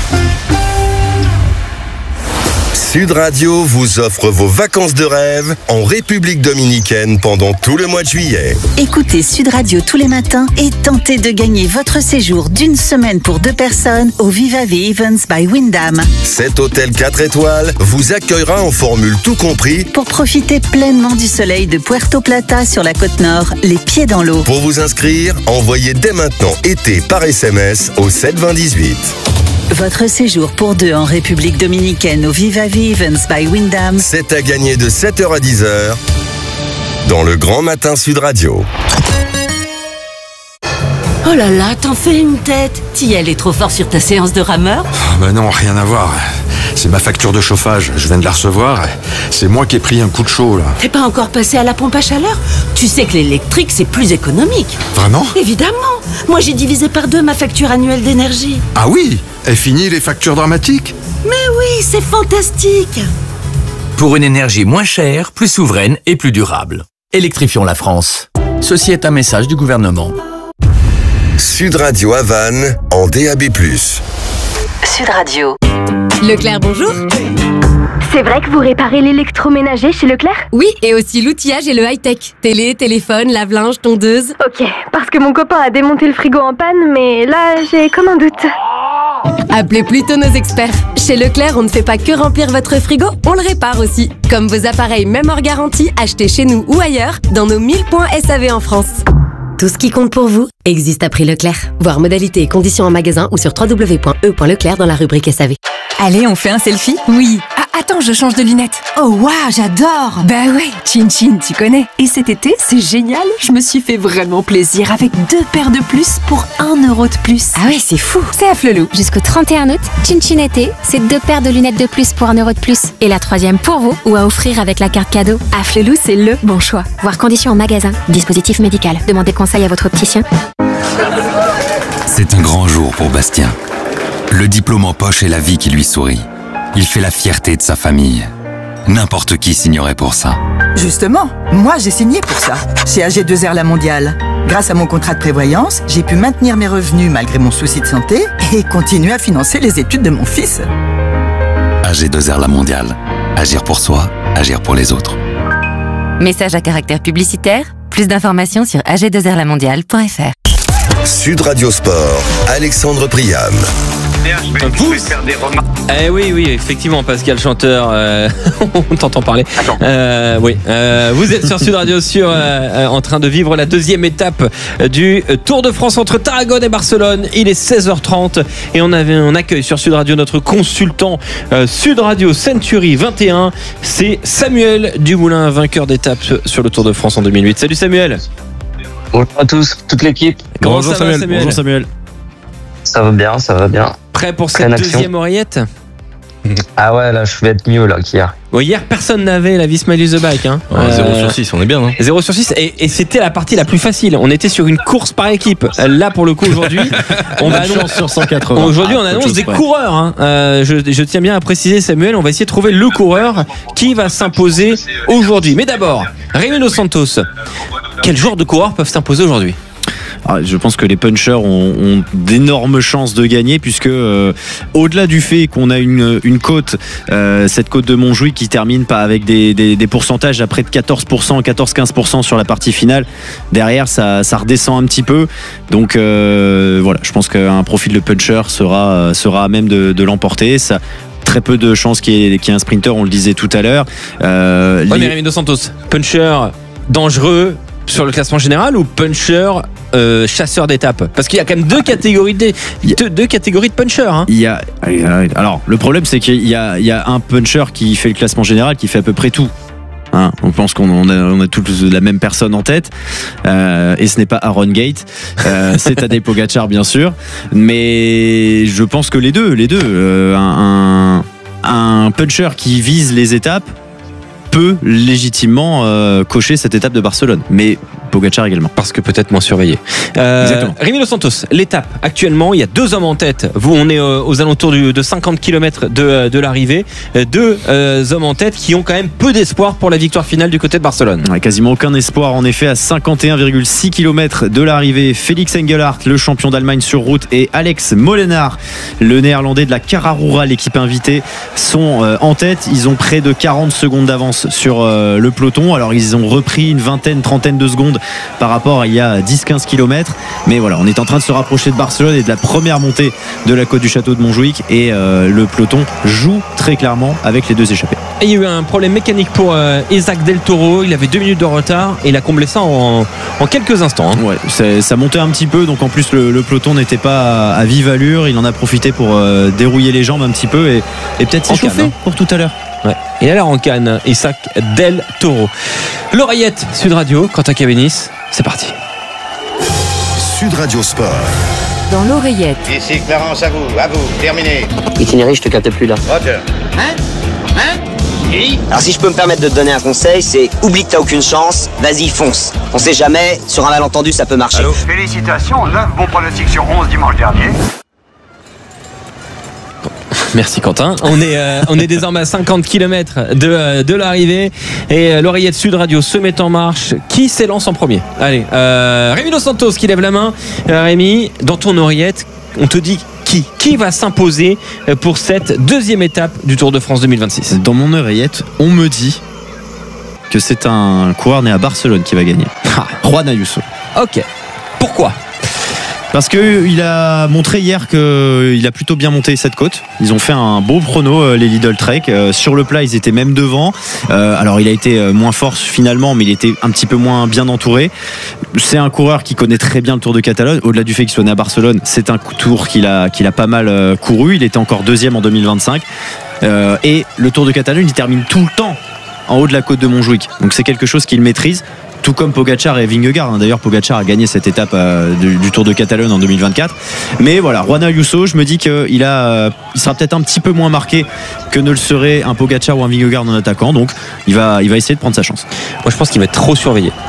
Sud Radio vous offre vos vacances de rêve en République Dominicaine pendant tout le mois de juillet. Écoutez Sud Radio tous les matins et tentez de gagner votre séjour d'une semaine pour deux personnes au Viva Events by Wyndham. Cet hôtel quatre étoiles vous accueillera en formule tout compris pour profiter pleinement du soleil de Puerto Plata sur la côte nord, les pieds dans l'eau. Pour vous inscrire, envoyez dès maintenant été par S M S au sept vingt dix-huit. Votre séjour pour deux en République Dominicaine au Viva Events by Wyndham. C'est à gagner de sept heures à dix heures dans le Grand Matin Sud Radio. Oh là là, t'en fais une tête. T'y allais trop fort sur ta séance de rameur ? Ah bah non, rien à voir. C'est ma facture de chauffage, je viens de la recevoir. C'est moi qui ai pris un coup de chaud là. T'es pas encore passé à la pompe à chaleur ? Tu sais que l'électrique c'est plus économique. Vraiment ? Évidemment. Moi j'ai divisé par deux ma facture annuelle d'énergie. Ah oui ? Et fini les factures dramatiques ? Mais oui, c'est fantastique. Pour une énergie moins chère, plus souveraine et plus durable. Électrifions la France. Ceci est un message du gouvernement. Sud Radio Havane en D A B plus. Sud Radio. Leclerc, bonjour. C'est vrai que vous réparez l'électroménager chez Leclerc ? Oui, et aussi l'outillage et le high-tech. Télé, téléphone, lave-linge, tondeuse. Ok, parce que mon copain a démonté le frigo en panne, mais là, j'ai comme un doute. Appelez plutôt nos experts. Chez Leclerc, on ne fait pas que remplir votre frigo, on le répare aussi. Comme vos appareils, même hors garantie, achetés chez nous ou ailleurs, dans nos mille points S A V en France. Tout ce qui compte pour vous existe à prix Leclerc. Voir modalités et conditions en magasin ou sur w w w point e point leclerc dans la rubrique S A V. Allez, on fait un selfie ? Oui. Ah, attends, je change de lunettes. Oh, waouh, j'adore. Bah ouais, Chin Chin, tu connais. Et cet été, c'est génial. Je me suis fait vraiment plaisir avec deux paires de plus pour un euro de plus. Ah ouais, c'est fou. C'est à Flelou. Jusqu'au trente et un août, Chin Chin été, c'est deux paires de lunettes de plus pour un euro de plus. Et la troisième pour vous ou à offrir avec la carte cadeau. À Flelou, c'est le bon choix. Voir conditions en magasin. Dispositif médical. Demandez conseil à votre opticien. C'est un grand jour pour Bastien. Le diplôme en poche et la vie qui lui sourit. Il fait la fierté de sa famille. N'importe qui signerait pour ça. Justement, moi j'ai signé pour ça, chez A G deux R La Mondiale. Grâce à mon contrat de prévoyance, j'ai pu maintenir mes revenus malgré mon souci de santé et continuer à financer les études de mon fils. A G deux R La Mondiale. Agir pour soi, agir pour les autres. Message à caractère publicitaire. Plus d'informations sur a g deux r la mondiale point f r. Sud Radio Sport, Alexandre Priam. Vous Eh oui, oui, effectivement, Pascal Chanteur, euh, on t'entend parler. Euh, oui, euh, vous êtes sur Sud Radio, sur, euh, en train de vivre la deuxième étape du Tour de France entre Tarragone et Barcelone. Il est seize heures trente et on, avait, on accueille sur Sud Radio notre consultant euh, Sud Radio Century vingt et un. C'est Samuel Dumoulin, vainqueur d'étape sur le Tour de France en deux mille huit. Salut Samuel. Bonjour à tous, toute l'équipe. Comment Bonjour ça Samuel. Va, Samuel. Bonjour Samuel. Ça va bien, ça va bien. Prêt pour cette deuxième oreillette? Ah ouais, là je vais être mieux là qu'hier. Bon, hier personne n'avait la Vis Malus The Bike hein. Ouais, euh, zéro sur six, on est bien hein. zéro sur six et, et c'était la partie la plus facile. On était sur une course par équipe. Là pour le coup aujourd'hui, on va annoncer sur cent quatre-vingts. Aujourd'hui on annonce des près. coureurs hein. euh, je, je tiens bien à préciser Samuel, on va essayer de trouver le coureur qui va s'imposer aujourd'hui. Mais d'abord, Rémi Dos Santos. Quel genre de coureurs peuvent s'imposer aujourd'hui? Ah, je pense que les punchers ont, ont d'énormes chances de gagner puisque euh, au-delà du fait qu'on a une, une côte, euh, cette côte de Montjuïc qui termine pas avec des, des, des pourcentages à près de quatorze pour cent, quatorze à quinze pour cent sur la partie finale, derrière ça, ça redescend un petit peu. Donc euh, voilà, je pense qu'un profil de puncher sera, sera à même de, de l'emporter. Ça, très peu de chances qu'il y ait, qu'il y ait un sprinter, on le disait tout à l'heure. Euh, ouais, les... mais Rémi Dos Santos, puncher dangereux sur le classement général ou puncher euh, chasseur d'étape? Parce qu'il y a quand même deux catégories de, deux, deux catégories de punchers hein. Il y a, alors le problème c'est qu'il y a, il y a un puncher qui fait le classement général qui fait à peu près tout hein. On pense qu'on a, on a tous la même personne en tête euh, et ce n'est pas Aaron Gate euh, c'est Tadej Pogacar bien sûr, mais je pense que les deux les deux euh, un, un, un puncher qui vise les étapes peut légitimement euh, cocher cette étape de Barcelone, mais Pogacar également. Parce que peut-être moins surveillé. Euh, Rémi Dos Santos, l'étape actuellement, il y a deux hommes en tête. Vous, on est euh, aux alentours du, de cinquante kilomètres de, de l'arrivée. Deux euh, hommes en tête qui ont quand même peu d'espoir pour la victoire finale du côté de Barcelone. Ouais, quasiment aucun espoir en effet à cinquante et un virgule six kilomètres de l'arrivée. Félix Engelhardt, le champion d'Allemagne sur route, et Alex Molenaar, le néerlandais de la Cararura, l'équipe invitée, sont euh, en tête. Ils ont près de quarante secondes d'avance sur euh, le peloton. Alors ils ont repris une vingtaine, trentaine de secondes par rapport à il y a dix à quinze kilomètres, mais voilà, on est en train de se rapprocher de Barcelone et de la première montée de la côte du château de Montjuïc, et euh, le peloton joue très clairement avec les deux échappés. Et il y a eu un problème mécanique pour euh, Isaac Del Toro, il avait deux minutes de retard et il a comblé ça en, en quelques instants hein. Ouais, ça montait un petit peu, donc en plus le, le peloton n'était pas à, à vive allure, il en a profité pour euh, dérouiller les jambes un petit peu et, et peut-être s'échauffer hein. pour tout à l'heure. Ouais. Et alors en canne, Isaac Del Toro. L'oreillette Sud Radio, Quentin Cabenis, c'est parti. Sud Radio Sport. Dans l'oreillette. Ici Clarence, à vous, à vous, terminé. Itinéraire, je te capte plus là. Roger. Hein Hein Oui. Alors si je peux me permettre de te donner un conseil, c'est oublie que t'as aucune chance, vas-y fonce. On sait jamais, sur un malentendu ça peut marcher. Allô. Félicitations, neuf bons pronostics sur onze dimanche dernier. Merci Quentin. On est, euh, on est désormais à cinquante kilomètres de, euh, de l'arrivée et euh, l'oreillette Sud Radio se met en marche. Qui s'élance en premier? Allez, euh, Rémi Dos Santos qui lève la main. Euh, Rémi, dans ton oreillette, on te dit qui Qui va s'imposer pour cette deuxième étape du Tour de France deux mille vingt-six? Dans mon oreillette, on me dit que c'est un coureur né à Barcelone qui va gagner. Ah, Juan Ayuso. Ok. Pourquoi? Parce qu'il a montré hier qu'il a plutôt bien monté cette côte. Ils ont fait un beau prono, les Lidl Trek. Sur le plat, ils étaient même devant. Alors, il a été moins fort finalement, mais il était un petit peu moins bien entouré. C'est un coureur qui connaît très bien le Tour de Catalogne. Au-delà du fait qu'il soit né à Barcelone, c'est un tour qu'il a, qu'il a pas mal couru. Il était encore deuxième en deux mille vingt-cinq. Et le Tour de Catalogne, il termine tout le temps en haut de la côte de Montjuïc. Donc, c'est quelque chose qu'il maîtrise. Tout comme Pogacar et Vingegaard. D'ailleurs, Pogacar a gagné cette étape euh, du, du Tour de Catalogne en deux mille vingt-quatre. Mais voilà, Juan Ayuso, je me dis qu'il a, euh, il sera peut-être un petit peu moins marqué que ne le serait un Pogacar ou un Vingegaard en attaquant. Donc, il va, il va essayer de prendre sa chance. Moi, je pense qu'il va être trop surveillé.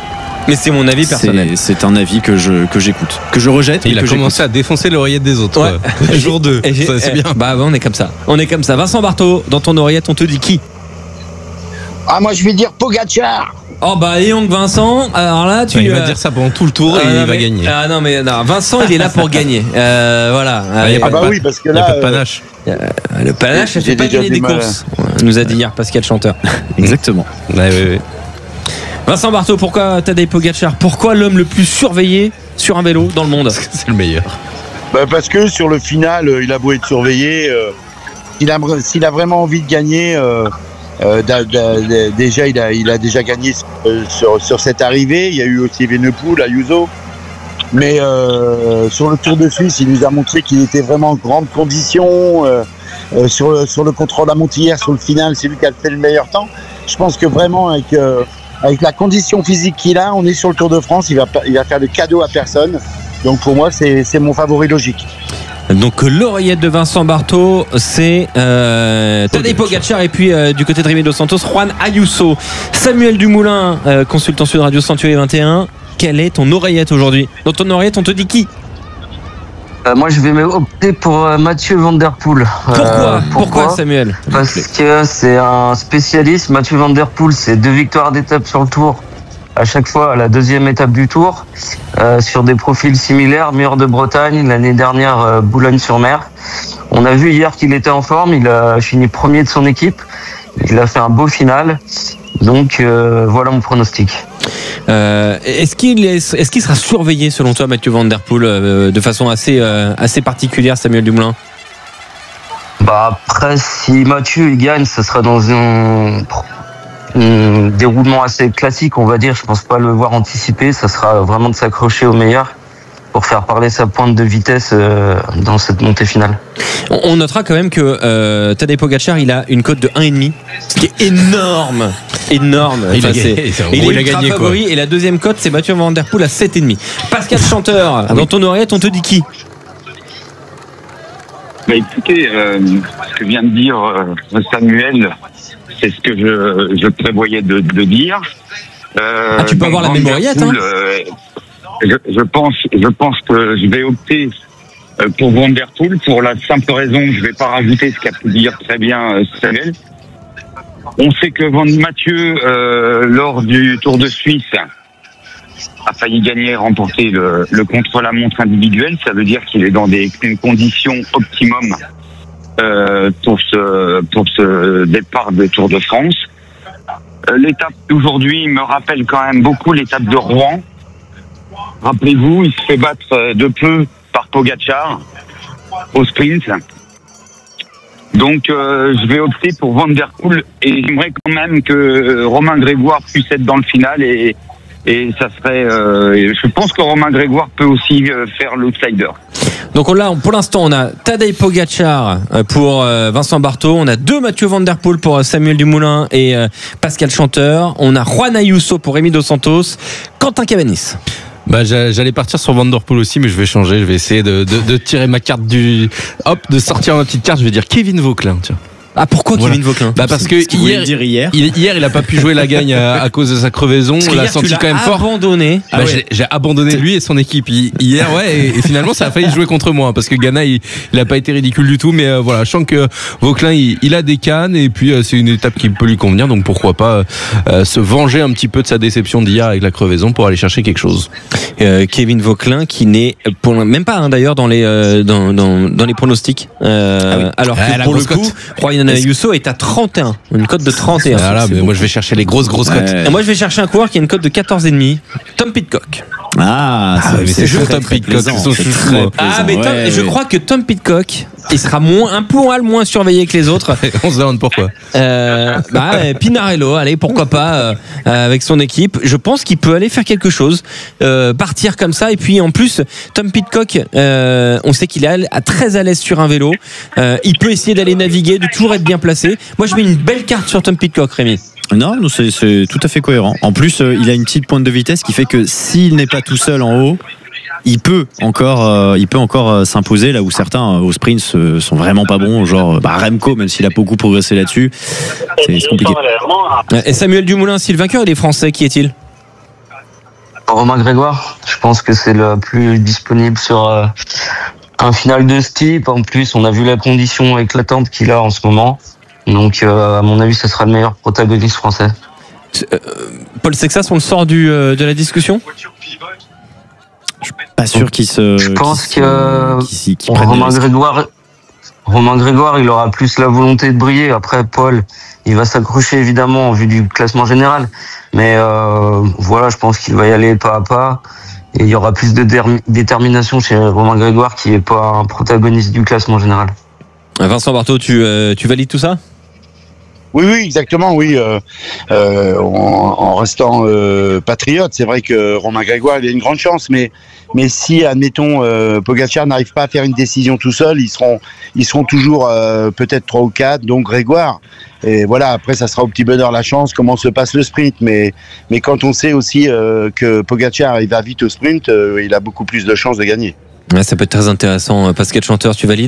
Mais c'est mon avis personnel. C'est, c'est un avis que je que j'écoute, que je rejette. Et il a que commencé j'écoute. à défoncer l'oreillette des autres. Ouais. Jour deux. Ça, c'est bien. Bah on est comme ça. On est comme ça. Vincent Barthaud, dans ton oreillette, on te dit qui? Ah, moi je vais dire Pogacar. Oh bah et donc Vincent, alors là tu... Il va euh, dire ça pendant tout le tour et ah, il non, va mais, gagner. Ah non mais non, Vincent il est là pour gagner. Euh, voilà. Ah, y a Ah bah oui, parce que Il n'y a là, pas de panache. Euh, le panache, ça J'ai fait pas déjà gagner du des mal. courses. Il nous a dit hier Pascal Chanteur. Exactement. Ouais, ouais, ouais. Vincent Barthaud, pourquoi Tadej Pogacar? Pourquoi l'homme le plus surveillé sur un vélo dans le monde? C'est le meilleur. bah, parce que sur le final, euh, il a beau être surveillé, euh, s'il a, s'il a vraiment envie de gagner, euh, euh, da- da- da- déjà il a, il a déjà gagné euh, sur, sur cette arrivée. Il y a eu aussi Evenepoel, Ayuso. Mais euh, sur le Tour de Suisse, il nous a montré qu'il était vraiment en grande condition. Euh, euh, sur, le, sur le contrôle à Montillère, sur le final, c'est lui qui a fait le meilleur temps. Je pense que vraiment, avec, euh, avec la condition physique qu'il a, on est sur le Tour de France. Il va, il va faire de cadeau à personne. Donc pour moi, c'est, c'est mon favori logique. Donc l'oreillette de Vincent Barthaud, c'est euh, Tadej Pogacar et puis euh, du côté de Rémi Dos Santos, Juan Ayuso. Samuel Dumoulin, euh, consultant Sud Radio Sanctuaire vingt et un. Quelle est ton oreillette aujourd'hui? Dans ton oreillette, on te dit qui? Euh, moi, je vais opter pour euh, Mathieu Van Der Poel. Pourquoi, Euh, pourquoi Samuel? Parce que c'est un spécialiste. Mathieu Van Der Poel, c'est deux victoires d'étape sur le Tour. À chaque fois, à la deuxième étape du Tour, euh, sur des profils similaires. Mur de Bretagne, l'année dernière, euh, Boulogne-sur-Mer. On a vu hier qu'il était en forme. Il a fini premier de son équipe. Il a fait un beau final. Donc, euh, voilà mon pronostic. Euh, est-ce qu'il est, est-ce qu'il sera surveillé selon toi, Mathieu Van Der Poel, euh, de façon assez euh, assez particulière, Samuel Dumoulin? Bah après, si Mathieu il gagne, ce sera dans un, un déroulement assez classique, on va dire. Je pense pas le voir anticiper. Ça sera vraiment de s'accrocher au meilleur pour faire parler sa pointe de vitesse euh, dans cette montée finale. On, on notera quand même que euh, Tadej Pogacar, il a une cote de un virgule cinq, ce qui est énorme, énorme. Il a Enfin, gagné, c'est- c'est en il gros, est il a ultra gagné, quoi. favori et la deuxième cote, c'est Mathieu Van Der Poel à sept virgule cinq. Pascal Chanteur, dans ton oreillette, on te dit qui? Bah écoutez, euh, ce que vient de dire euh, Samuel, c'est ce que je, je prévoyais de, de dire. Euh, Ah, tu peux donc, avoir la Van même Der oreillette, Poel, hein. euh, je, je pense, je pense que je vais opter euh, pour Van Der Poel pour la simple raison, je vais pas rajouter ce qu'a pu dire très bien euh, Samuel. On sait que Van Mathieu, euh, lors du Tour de Suisse, a failli gagner, remporter le, le contre-la-montre individuel. Ça veut dire qu'il est dans des conditions optimum euh, pour ce pour ce départ de Tour de France. Euh, l'étape d'aujourd'hui me rappelle quand même beaucoup l'étape de Rouen. Rappelez-vous, il se fait battre de peu par Pogacar au sprint. Donc euh, je vais opter pour Van Der Poel et j'aimerais quand même que Romain Grégoire puisse être dans le final et Et ça serait. Euh, je pense que Romain Grégoire peut aussi euh, faire l'outsider. Donc là, pour l'instant, on a Tadej Pogacar pour euh, Vincent Barthaud. On a deux Mathieu Van Der Poel pour Samuel Dumoulin et euh, Pascal Chanteur. On a Juan Ayuso pour Rémi Dos Santos. Quentin Cavanis. Bah, j'allais partir sur Van Der Poel aussi, mais je vais changer. Je vais essayer de, de, de tirer ma carte du. Hop, de sortir ma petite carte. Je vais dire Kevin Vauquelin, tiens. Ah, pourquoi Voilà. Kevin Vauquelin? Bah parce que Ce qu'il voulait hier, dire hier. Il, hier, il a pas pu jouer la gagne à, à cause de sa crevaison. Parce On que l'a hier, senti tu l'as quand même fort. abandonné. Bah, Ah ouais. j'ai, j'ai abandonné lui et son équipe hi- hier, ouais, et, et finalement ça a failli jouer contre moi parce que Ghana il, il a pas été ridicule du tout, mais euh, voilà, je sens que Vauquelin il, il a des cannes et puis euh, c'est une étape qui peut lui convenir, donc pourquoi pas euh, se venger un petit peu de sa déception d'hier avec la crevaison pour aller chercher quelque chose. Euh, Kevin Vauquelin qui n'est pour même pas hein, d'ailleurs dans les euh, dans, dans, dans les pronostics. Euh, Ah oui. Alors que Ah, la pour le grosse coup, cote. Juan Ayuso est à trente et un, une cote de trente et un. Voilà, C'est mais beau. moi je vais chercher les grosses grosses cotes. Et moi je vais chercher un coureur qui a une cote de quatorze virgule cinq. Tom Pitcock. Ah, Ah, mais c'est très, chaud, très Tom Pitcock, plaisant, c'est son c'est chouchou, très hein. Ah mais plaisant. Tom, Ouais, je ouais. crois que Tom Pitcock il sera moins un poil moins surveillé que les autres. On se demande pourquoi. Euh, bah, euh, Pinarello, allez, pourquoi pas euh, euh, avec son équipe. Je pense qu'il peut aller faire quelque chose, euh, partir comme ça. Et puis en plus, Tom Pitcock, euh, on sait qu'il est à- à très à l'aise sur un vélo. Euh, il peut essayer d'aller naviguer, de toujours être bien placé. Moi, je mets une belle carte sur Tom Pitcock, Rémi. Non, non, c'est, c'est tout à fait cohérent. En plus, euh, il a une petite pointe de vitesse qui fait que s'il n'est pas tout seul en haut, il peut encore, euh, il peut encore euh, s'imposer là où certains euh, au sprint euh, sont vraiment pas bons, genre bah, Remco, même s'il a beaucoup progressé là-dessus, c'est, c'est compliqué. Et Samuel Dumoulin, si le vainqueur il est français, qui est-il? Romain Grégoire, je pense que c'est le plus disponible sur euh, un final de ce type. En plus, on a vu la condition éclatante qu'il a en ce moment. Donc, euh, à mon avis, ce sera le meilleur protagoniste français. Euh, Paul Sexas, on le sort du, euh, de la discussion ? Je suis pas sûr qu'il se. Je pense qu'il que qu'il- qu'il Romain prenne Grégoire, Romain Grégoire, il aura plus la volonté de briller. Après, Paul, il va s'accrocher évidemment en vue du classement général. Mais euh, voilà, je pense qu'il va y aller pas à pas. Et il y aura plus de dermi- détermination chez Romain Grégoire, qui est pas un protagoniste du classement général. Vincent Barthaud, tu, euh, tu valides tout ça ? Oui, oui, exactement, oui. Euh, euh, en, en restant euh, patriote, c'est vrai que Romain Grégoire, il a une grande chance, mais mais si, admettons, euh, Pogacar n'arrive pas à faire une décision tout seul, ils seront ils seront toujours euh, peut-être trois ou quatre, donc Grégoire. Et voilà, après ça sera au petit bonheur la chance, comment se passe le sprint, mais mais quand on sait aussi euh, que Pogacar il va vite au sprint, euh, il a beaucoup plus de chances de gagner. Ouais, ça peut être très intéressant. Pascal Chanteur, tu valides ?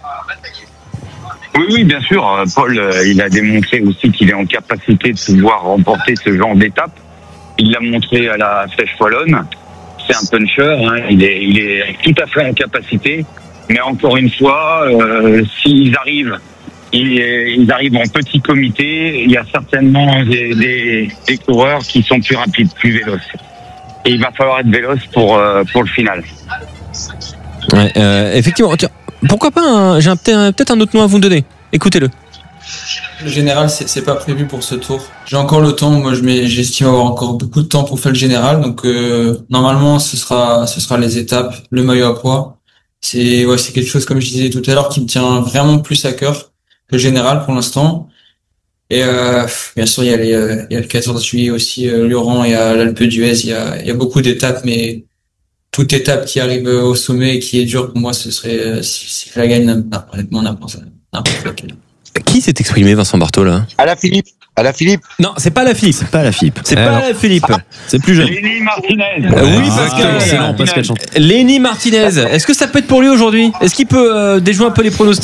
Oui, oui, bien sûr. Euh, Paul, euh, il a démontré aussi qu'il est en capacité de pouvoir remporter ce genre d'étape. Il l'a montré à la Flèche Wallonne. C'est un puncher, hein. il, est, il est tout à fait en capacité. Mais encore une fois, euh, s'ils arrivent, ils, ils arrivent en petit comité, il y a certainement des, des, des coureurs qui sont plus rapides, plus véloces. Et il va falloir être véloce pour, euh, pour le final. Ouais, euh, effectivement. Tiens, pourquoi pas un, j'ai un, peut-être un autre nom à vous donner. Écoutez-le. Le général, c'est, c'est pas prévu pour ce tour. J'ai encore le temps. Moi, je mets, j'estime avoir encore beaucoup de temps pour faire le général. Donc, euh, normalement, ce sera, ce sera les étapes, le maillot à poids. C'est, ouais, c'est quelque chose, comme je disais tout à l'heure, qui me tient vraiment plus à cœur que le général pour l'instant. Et euh, bien sûr, il y a, les, il y a le quatorze juillet aussi, euh, Lioran, il y a l'Alpe d'Huez, il y a, il y a beaucoup d'étapes, mais toute étape qui arrive au sommet et qui est dure pour moi, ce serait euh, si, si je la gagne, non, honnêtement, n'importe, n'importe laquelle. Qui s'est exprimé, Vincent Barthaud, là ? À la Philippe. À la Philippe. Non, c'est pas la Philippe. C'est pas la Philippe. C'est Euh, pas non. la Philippe. C'est plus jeune. Lenny Martinez. Euh, oui, Ah, Pascal. excellent, Pascal Chanteur. Lenny Martinez. Est-ce que ça peut être pour lui aujourd'hui ? Est-ce qu'il peut euh, déjouer un peu les pronostics ?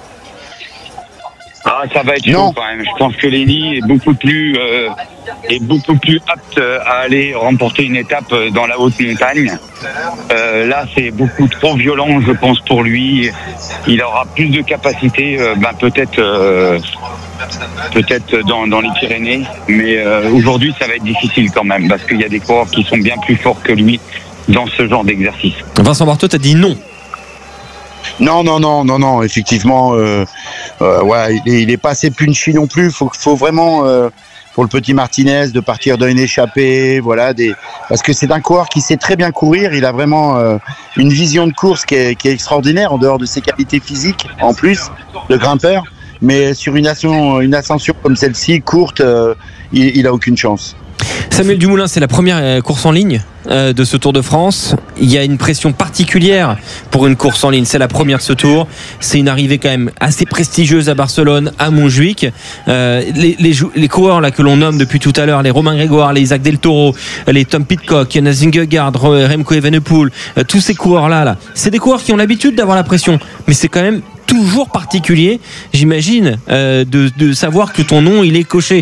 Ah, ça va être chaud quand même. Je pense que Lenny est beaucoup plus euh, est beaucoup plus apte à aller remporter une étape dans la haute montagne. Euh, là, c'est beaucoup trop violent, je pense, pour lui. Il aura plus de capacité, euh, ben peut-être euh, peut-être dans, dans les Pyrénées, mais euh, aujourd'hui, ça va être difficile quand même parce qu'il y a des coureurs qui sont bien plus forts que lui dans ce genre d'exercice. Vincent Barthaud, t'as dit non. Non, non, non, non, non, effectivement, euh, euh, ouais, il est, il est pas assez punchy non plus. Faut, faut vraiment, euh, pour le petit Martinez, de partir d'une échappée, voilà, des, parce que c'est un coureur qui sait très bien courir. Il a vraiment euh, une vision de course qui est, qui est extraordinaire en dehors de ses qualités physiques, en plus de grimpeur. Mais sur une ascension, une ascension comme celle-ci, courte, euh, il, il a aucune chance. Samuel Dumoulin, c'est la première course en ligne euh, de ce Tour de France. Il y a une pression particulière pour une course en ligne. C'est la première de ce Tour. C'est une arrivée quand même assez prestigieuse à Barcelone, à Montjuic. Euh, les, les, les coureurs là que l'on nomme depuis tout à l'heure, les Romain Grégoire, les Isaac Del Toro, les Tom Pidcock, Jonas Vingegaard, Remco Evenepoel, euh, tous ces coureurs là, là, c'est des coureurs qui ont l'habitude d'avoir la pression. Mais c'est quand même toujours particulier, j'imagine, euh, de, de savoir que ton nom il est coché.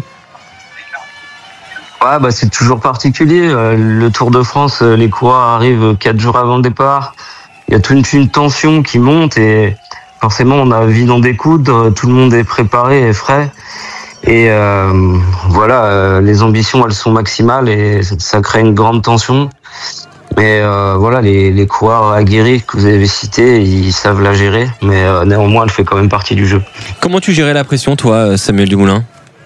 Ouais, bah c'est toujours particulier. Le Tour de France, les coureurs arrivent quatre jours avant le départ. Il y a toute une tension qui monte et forcément on a vie dans des coudres. Tout le monde est préparé et frais. Et euh, voilà, euh, les ambitions elles sont maximales et ça crée une grande tension. Mais euh, voilà, les, les coureurs aguerris que vous avez cités, ils savent la gérer. Mais euh, néanmoins, elle fait quand même partie du jeu. Comment tu gérais la pression, toi, Samuel Dumoulin ?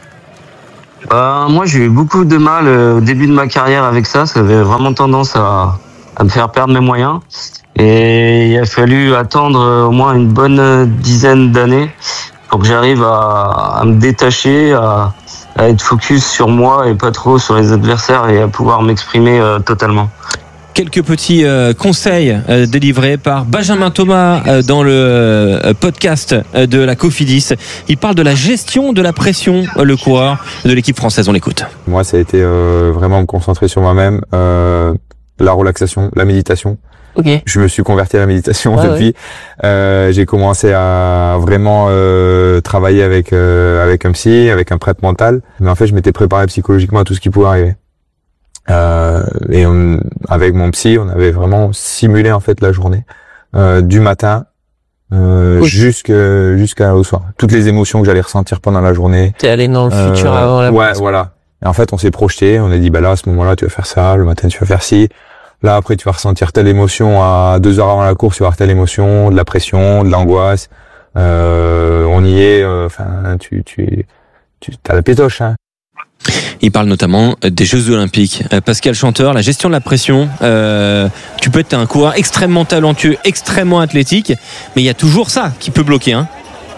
Euh, moi, j'ai eu beaucoup de mal euh, au début de ma carrière avec ça. Ça avait vraiment tendance à, à me faire perdre mes moyens. Et il a fallu attendre euh, au moins une bonne dizaine d'années pour que j'arrive à, à me détacher, à, à être focus sur moi et pas trop sur les adversaires et à pouvoir m'exprimer euh, totalement. Quelques petits euh, conseils euh, délivrés par Benjamin Thomas euh, dans le euh, podcast euh, de la Cofidis. Il parle de la gestion de la pression, euh, le coureur de l'équipe française. On l'écoute. Moi, ça a été euh, vraiment me concentrer sur moi-même, euh, la relaxation, la méditation. Okay. Je me suis converti à la méditation ah, depuis. Ouais. Euh, j'ai commencé à vraiment euh, travailler avec euh, avec un psy, avec un prêtre mental. Mais en fait, je m'étais préparé psychologiquement à tout ce qui pouvait arriver. Euh, et on, avec mon psy, on avait vraiment simulé en fait la journée euh, du matin euh, oui. jusqu'à jusqu'au soir. Toutes les émotions que j'allais ressentir pendant la journée. T'es allé dans le euh, futur avant la Ouais, pause. voilà. Et en fait, on s'est projeté. On a dit, bah là, à ce moment-là, tu vas faire ça. Le matin, tu vas faire ci. Là, après, tu vas ressentir telle émotion. À deux heures avant la course, tu vas avoir telle émotion, de la pression, de l'angoisse. Euh, on y est. Enfin, euh, tu tu tu t'as la pétoche, hein. Il parle notamment des Jeux Olympiques. Euh, Pascal Chanteur, la gestion de la pression. Euh, tu peux être un coureur extrêmement talentueux, extrêmement athlétique, mais il y a toujours ça qui peut bloquer. Hein.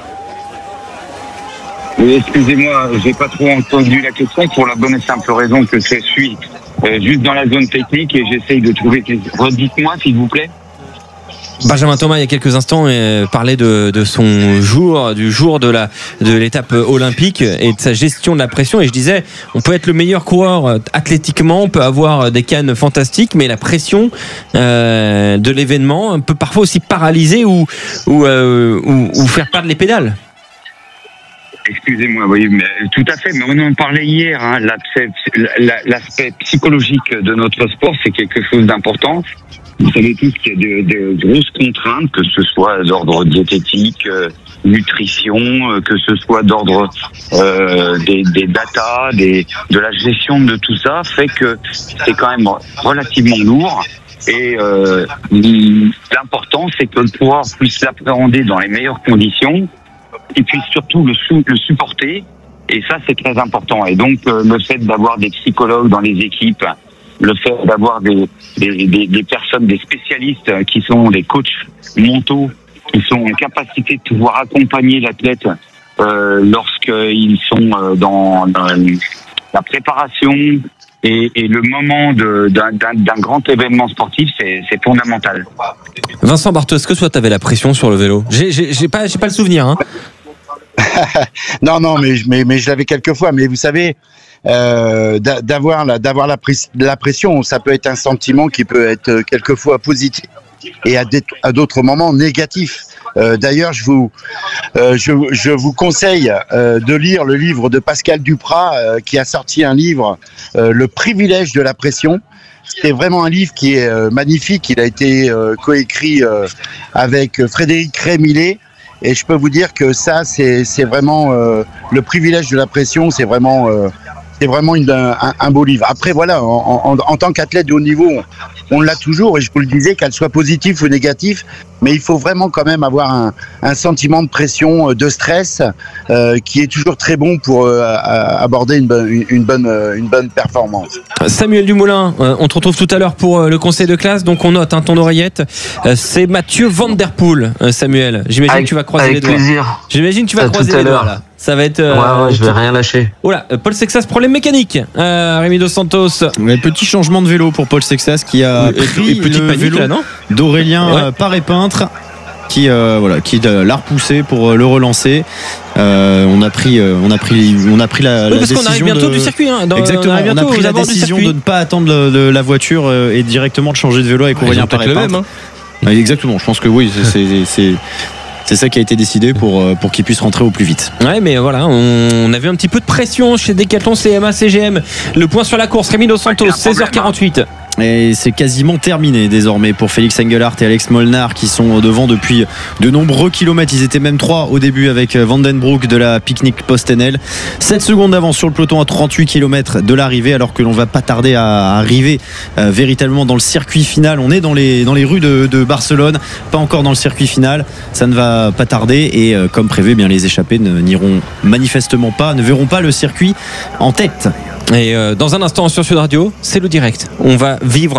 Oui, excusez-moi, j'ai pas trop entendu la question pour la bonne et simple raison que je suis euh, juste dans la zone technique et j'essaye de trouver. Redites-moi, s'il vous plaît. Benjamin Thomas, il y a quelques instants, euh, parlait de, de son jour, du jour de la de l'étape olympique et de sa gestion de la pression. Et je disais, on peut être le meilleur coureur athlétiquement, on peut avoir des cannes fantastiques, mais la pression euh, de l'événement peut parfois aussi paralyser ou ou, euh, ou, ou faire perdre les pédales. Excusez-moi, oui, mais tout à fait. Mais on en parlait hier. Hein, l'aspect psychologique de notre sport, c'est quelque chose d'important. Vous savez tous qu'il y a de, de grosses contraintes, que ce soit d'ordre diététique, euh, nutrition, euh, que ce soit d'ordre euh, des, des data, des, de la gestion de tout ça, fait que c'est quand même relativement lourd. Et euh, l'important, c'est que le coureur puisse l'appréhender dans les meilleures conditions et puis surtout le, sou le supporter. Et ça, c'est très important. Et donc, euh, le fait d'avoir des psychologues dans les équipes, le fait d'avoir des, des, des, des personnes, des spécialistes qui sont des coachs mentaux, qui sont en capacité de pouvoir accompagner l'athlète euh, lorsqu'ils sont euh, dans, dans la préparation et, et le moment d'un grand événement sportif, c'est fondamental. Vincent Barthez, est-ce que toi tu avais la pression sur le vélo? J'ai pas, j'ai pas le souvenir. Hein. non, non, mais, mais, mais je l'avais quelques fois. Mais vous savez, euh, d'avoir la, d'avoir la, la pression, ça peut être un sentiment qui peut être quelquefois positif et à d'autres moments négatif. Euh, D'ailleurs, je vous, euh, je, je vous conseille euh, de lire le livre de Pascal Duprat euh, qui a sorti un livre, euh, Le privilège de la pression. C'est vraiment un livre qui est euh, magnifique. Il a été euh, coécrit euh, avec Frédéric Rémillet. Et je peux vous dire que ça, c'est vraiment euh, le privilège de la pression. C'est vraiment, euh, c'est vraiment une, un, un beau livre. Après, voilà, en, en, en tant qu'athlète de haut niveau, on, on l'a toujours. Et je vous le disais, qu'elle soit positive ou négative, mais il faut vraiment quand même avoir un, un sentiment de pression, de stress, euh, qui est toujours très bon pour euh, aborder une, une, une, bonne, une bonne performance. Samuel Dumoulin, euh, on te retrouve tout à l'heure pour euh, le conseil de classe. Donc on note hein, ton oreillette. Euh, C'est Mathieu Van Der Poel, euh, Samuel. J'imagine que tu vas croiser avec les doigts. Plaisir. J'imagine que tu vas à croiser les doigts là. Ça va être. Euh, ouais, ouais, je vais rien lâcher. Oh là, Paul Sexas, problème mécanique. Euh, Rémi Dos Santos. Ouais, petit changement de vélo pour Paul Sexas qui a et, pris et petite le panique vélo là, non d'Aurélien ouais. euh, Paré-Peintre qui euh, voilà qui l'a repoussé pour le relancer. Euh, on a pris euh, on a pris on a pris la, oui, la parce décision qu'on arrive bientôt de... du circuit hein, dans, exactement on, on a pris la décision de ne pas attendre le, le, la voiture euh, et directement de changer de vélo avec Aurélien Paré-Peintre. Hein. Ouais, exactement, je pense que oui, c'est c'est ça qui a été décidé pour, pour qu'il puisse rentrer au plus vite. Ouais, mais voilà, on avait un petit peu de pression chez Decathlon C M A C G M. Le point sur la course, Rémi Dos Santos, seize heures quarante-huit. Et c'est quasiment terminé désormais pour Félix Engelhardt et Alex Molnar qui sont devant depuis de nombreux kilomètres. Ils étaient même trois au début avec Vandenbroek de la Picnic Post-N L. sept secondes d'avance sur le peloton à trente-huit kilomètres de l'arrivée, alors que l'on va pas tarder à arriver euh, véritablement dans le circuit final. On est dans les, dans les rues de, de Barcelone, pas encore dans le circuit final. Ça ne va pas tarder et euh, comme prévu, eh bien, les échappés n'iront manifestement pas, ne verront pas le circuit en tête. Et euh, dans un instant sur Sud Radio, c'est le direct. On va vivre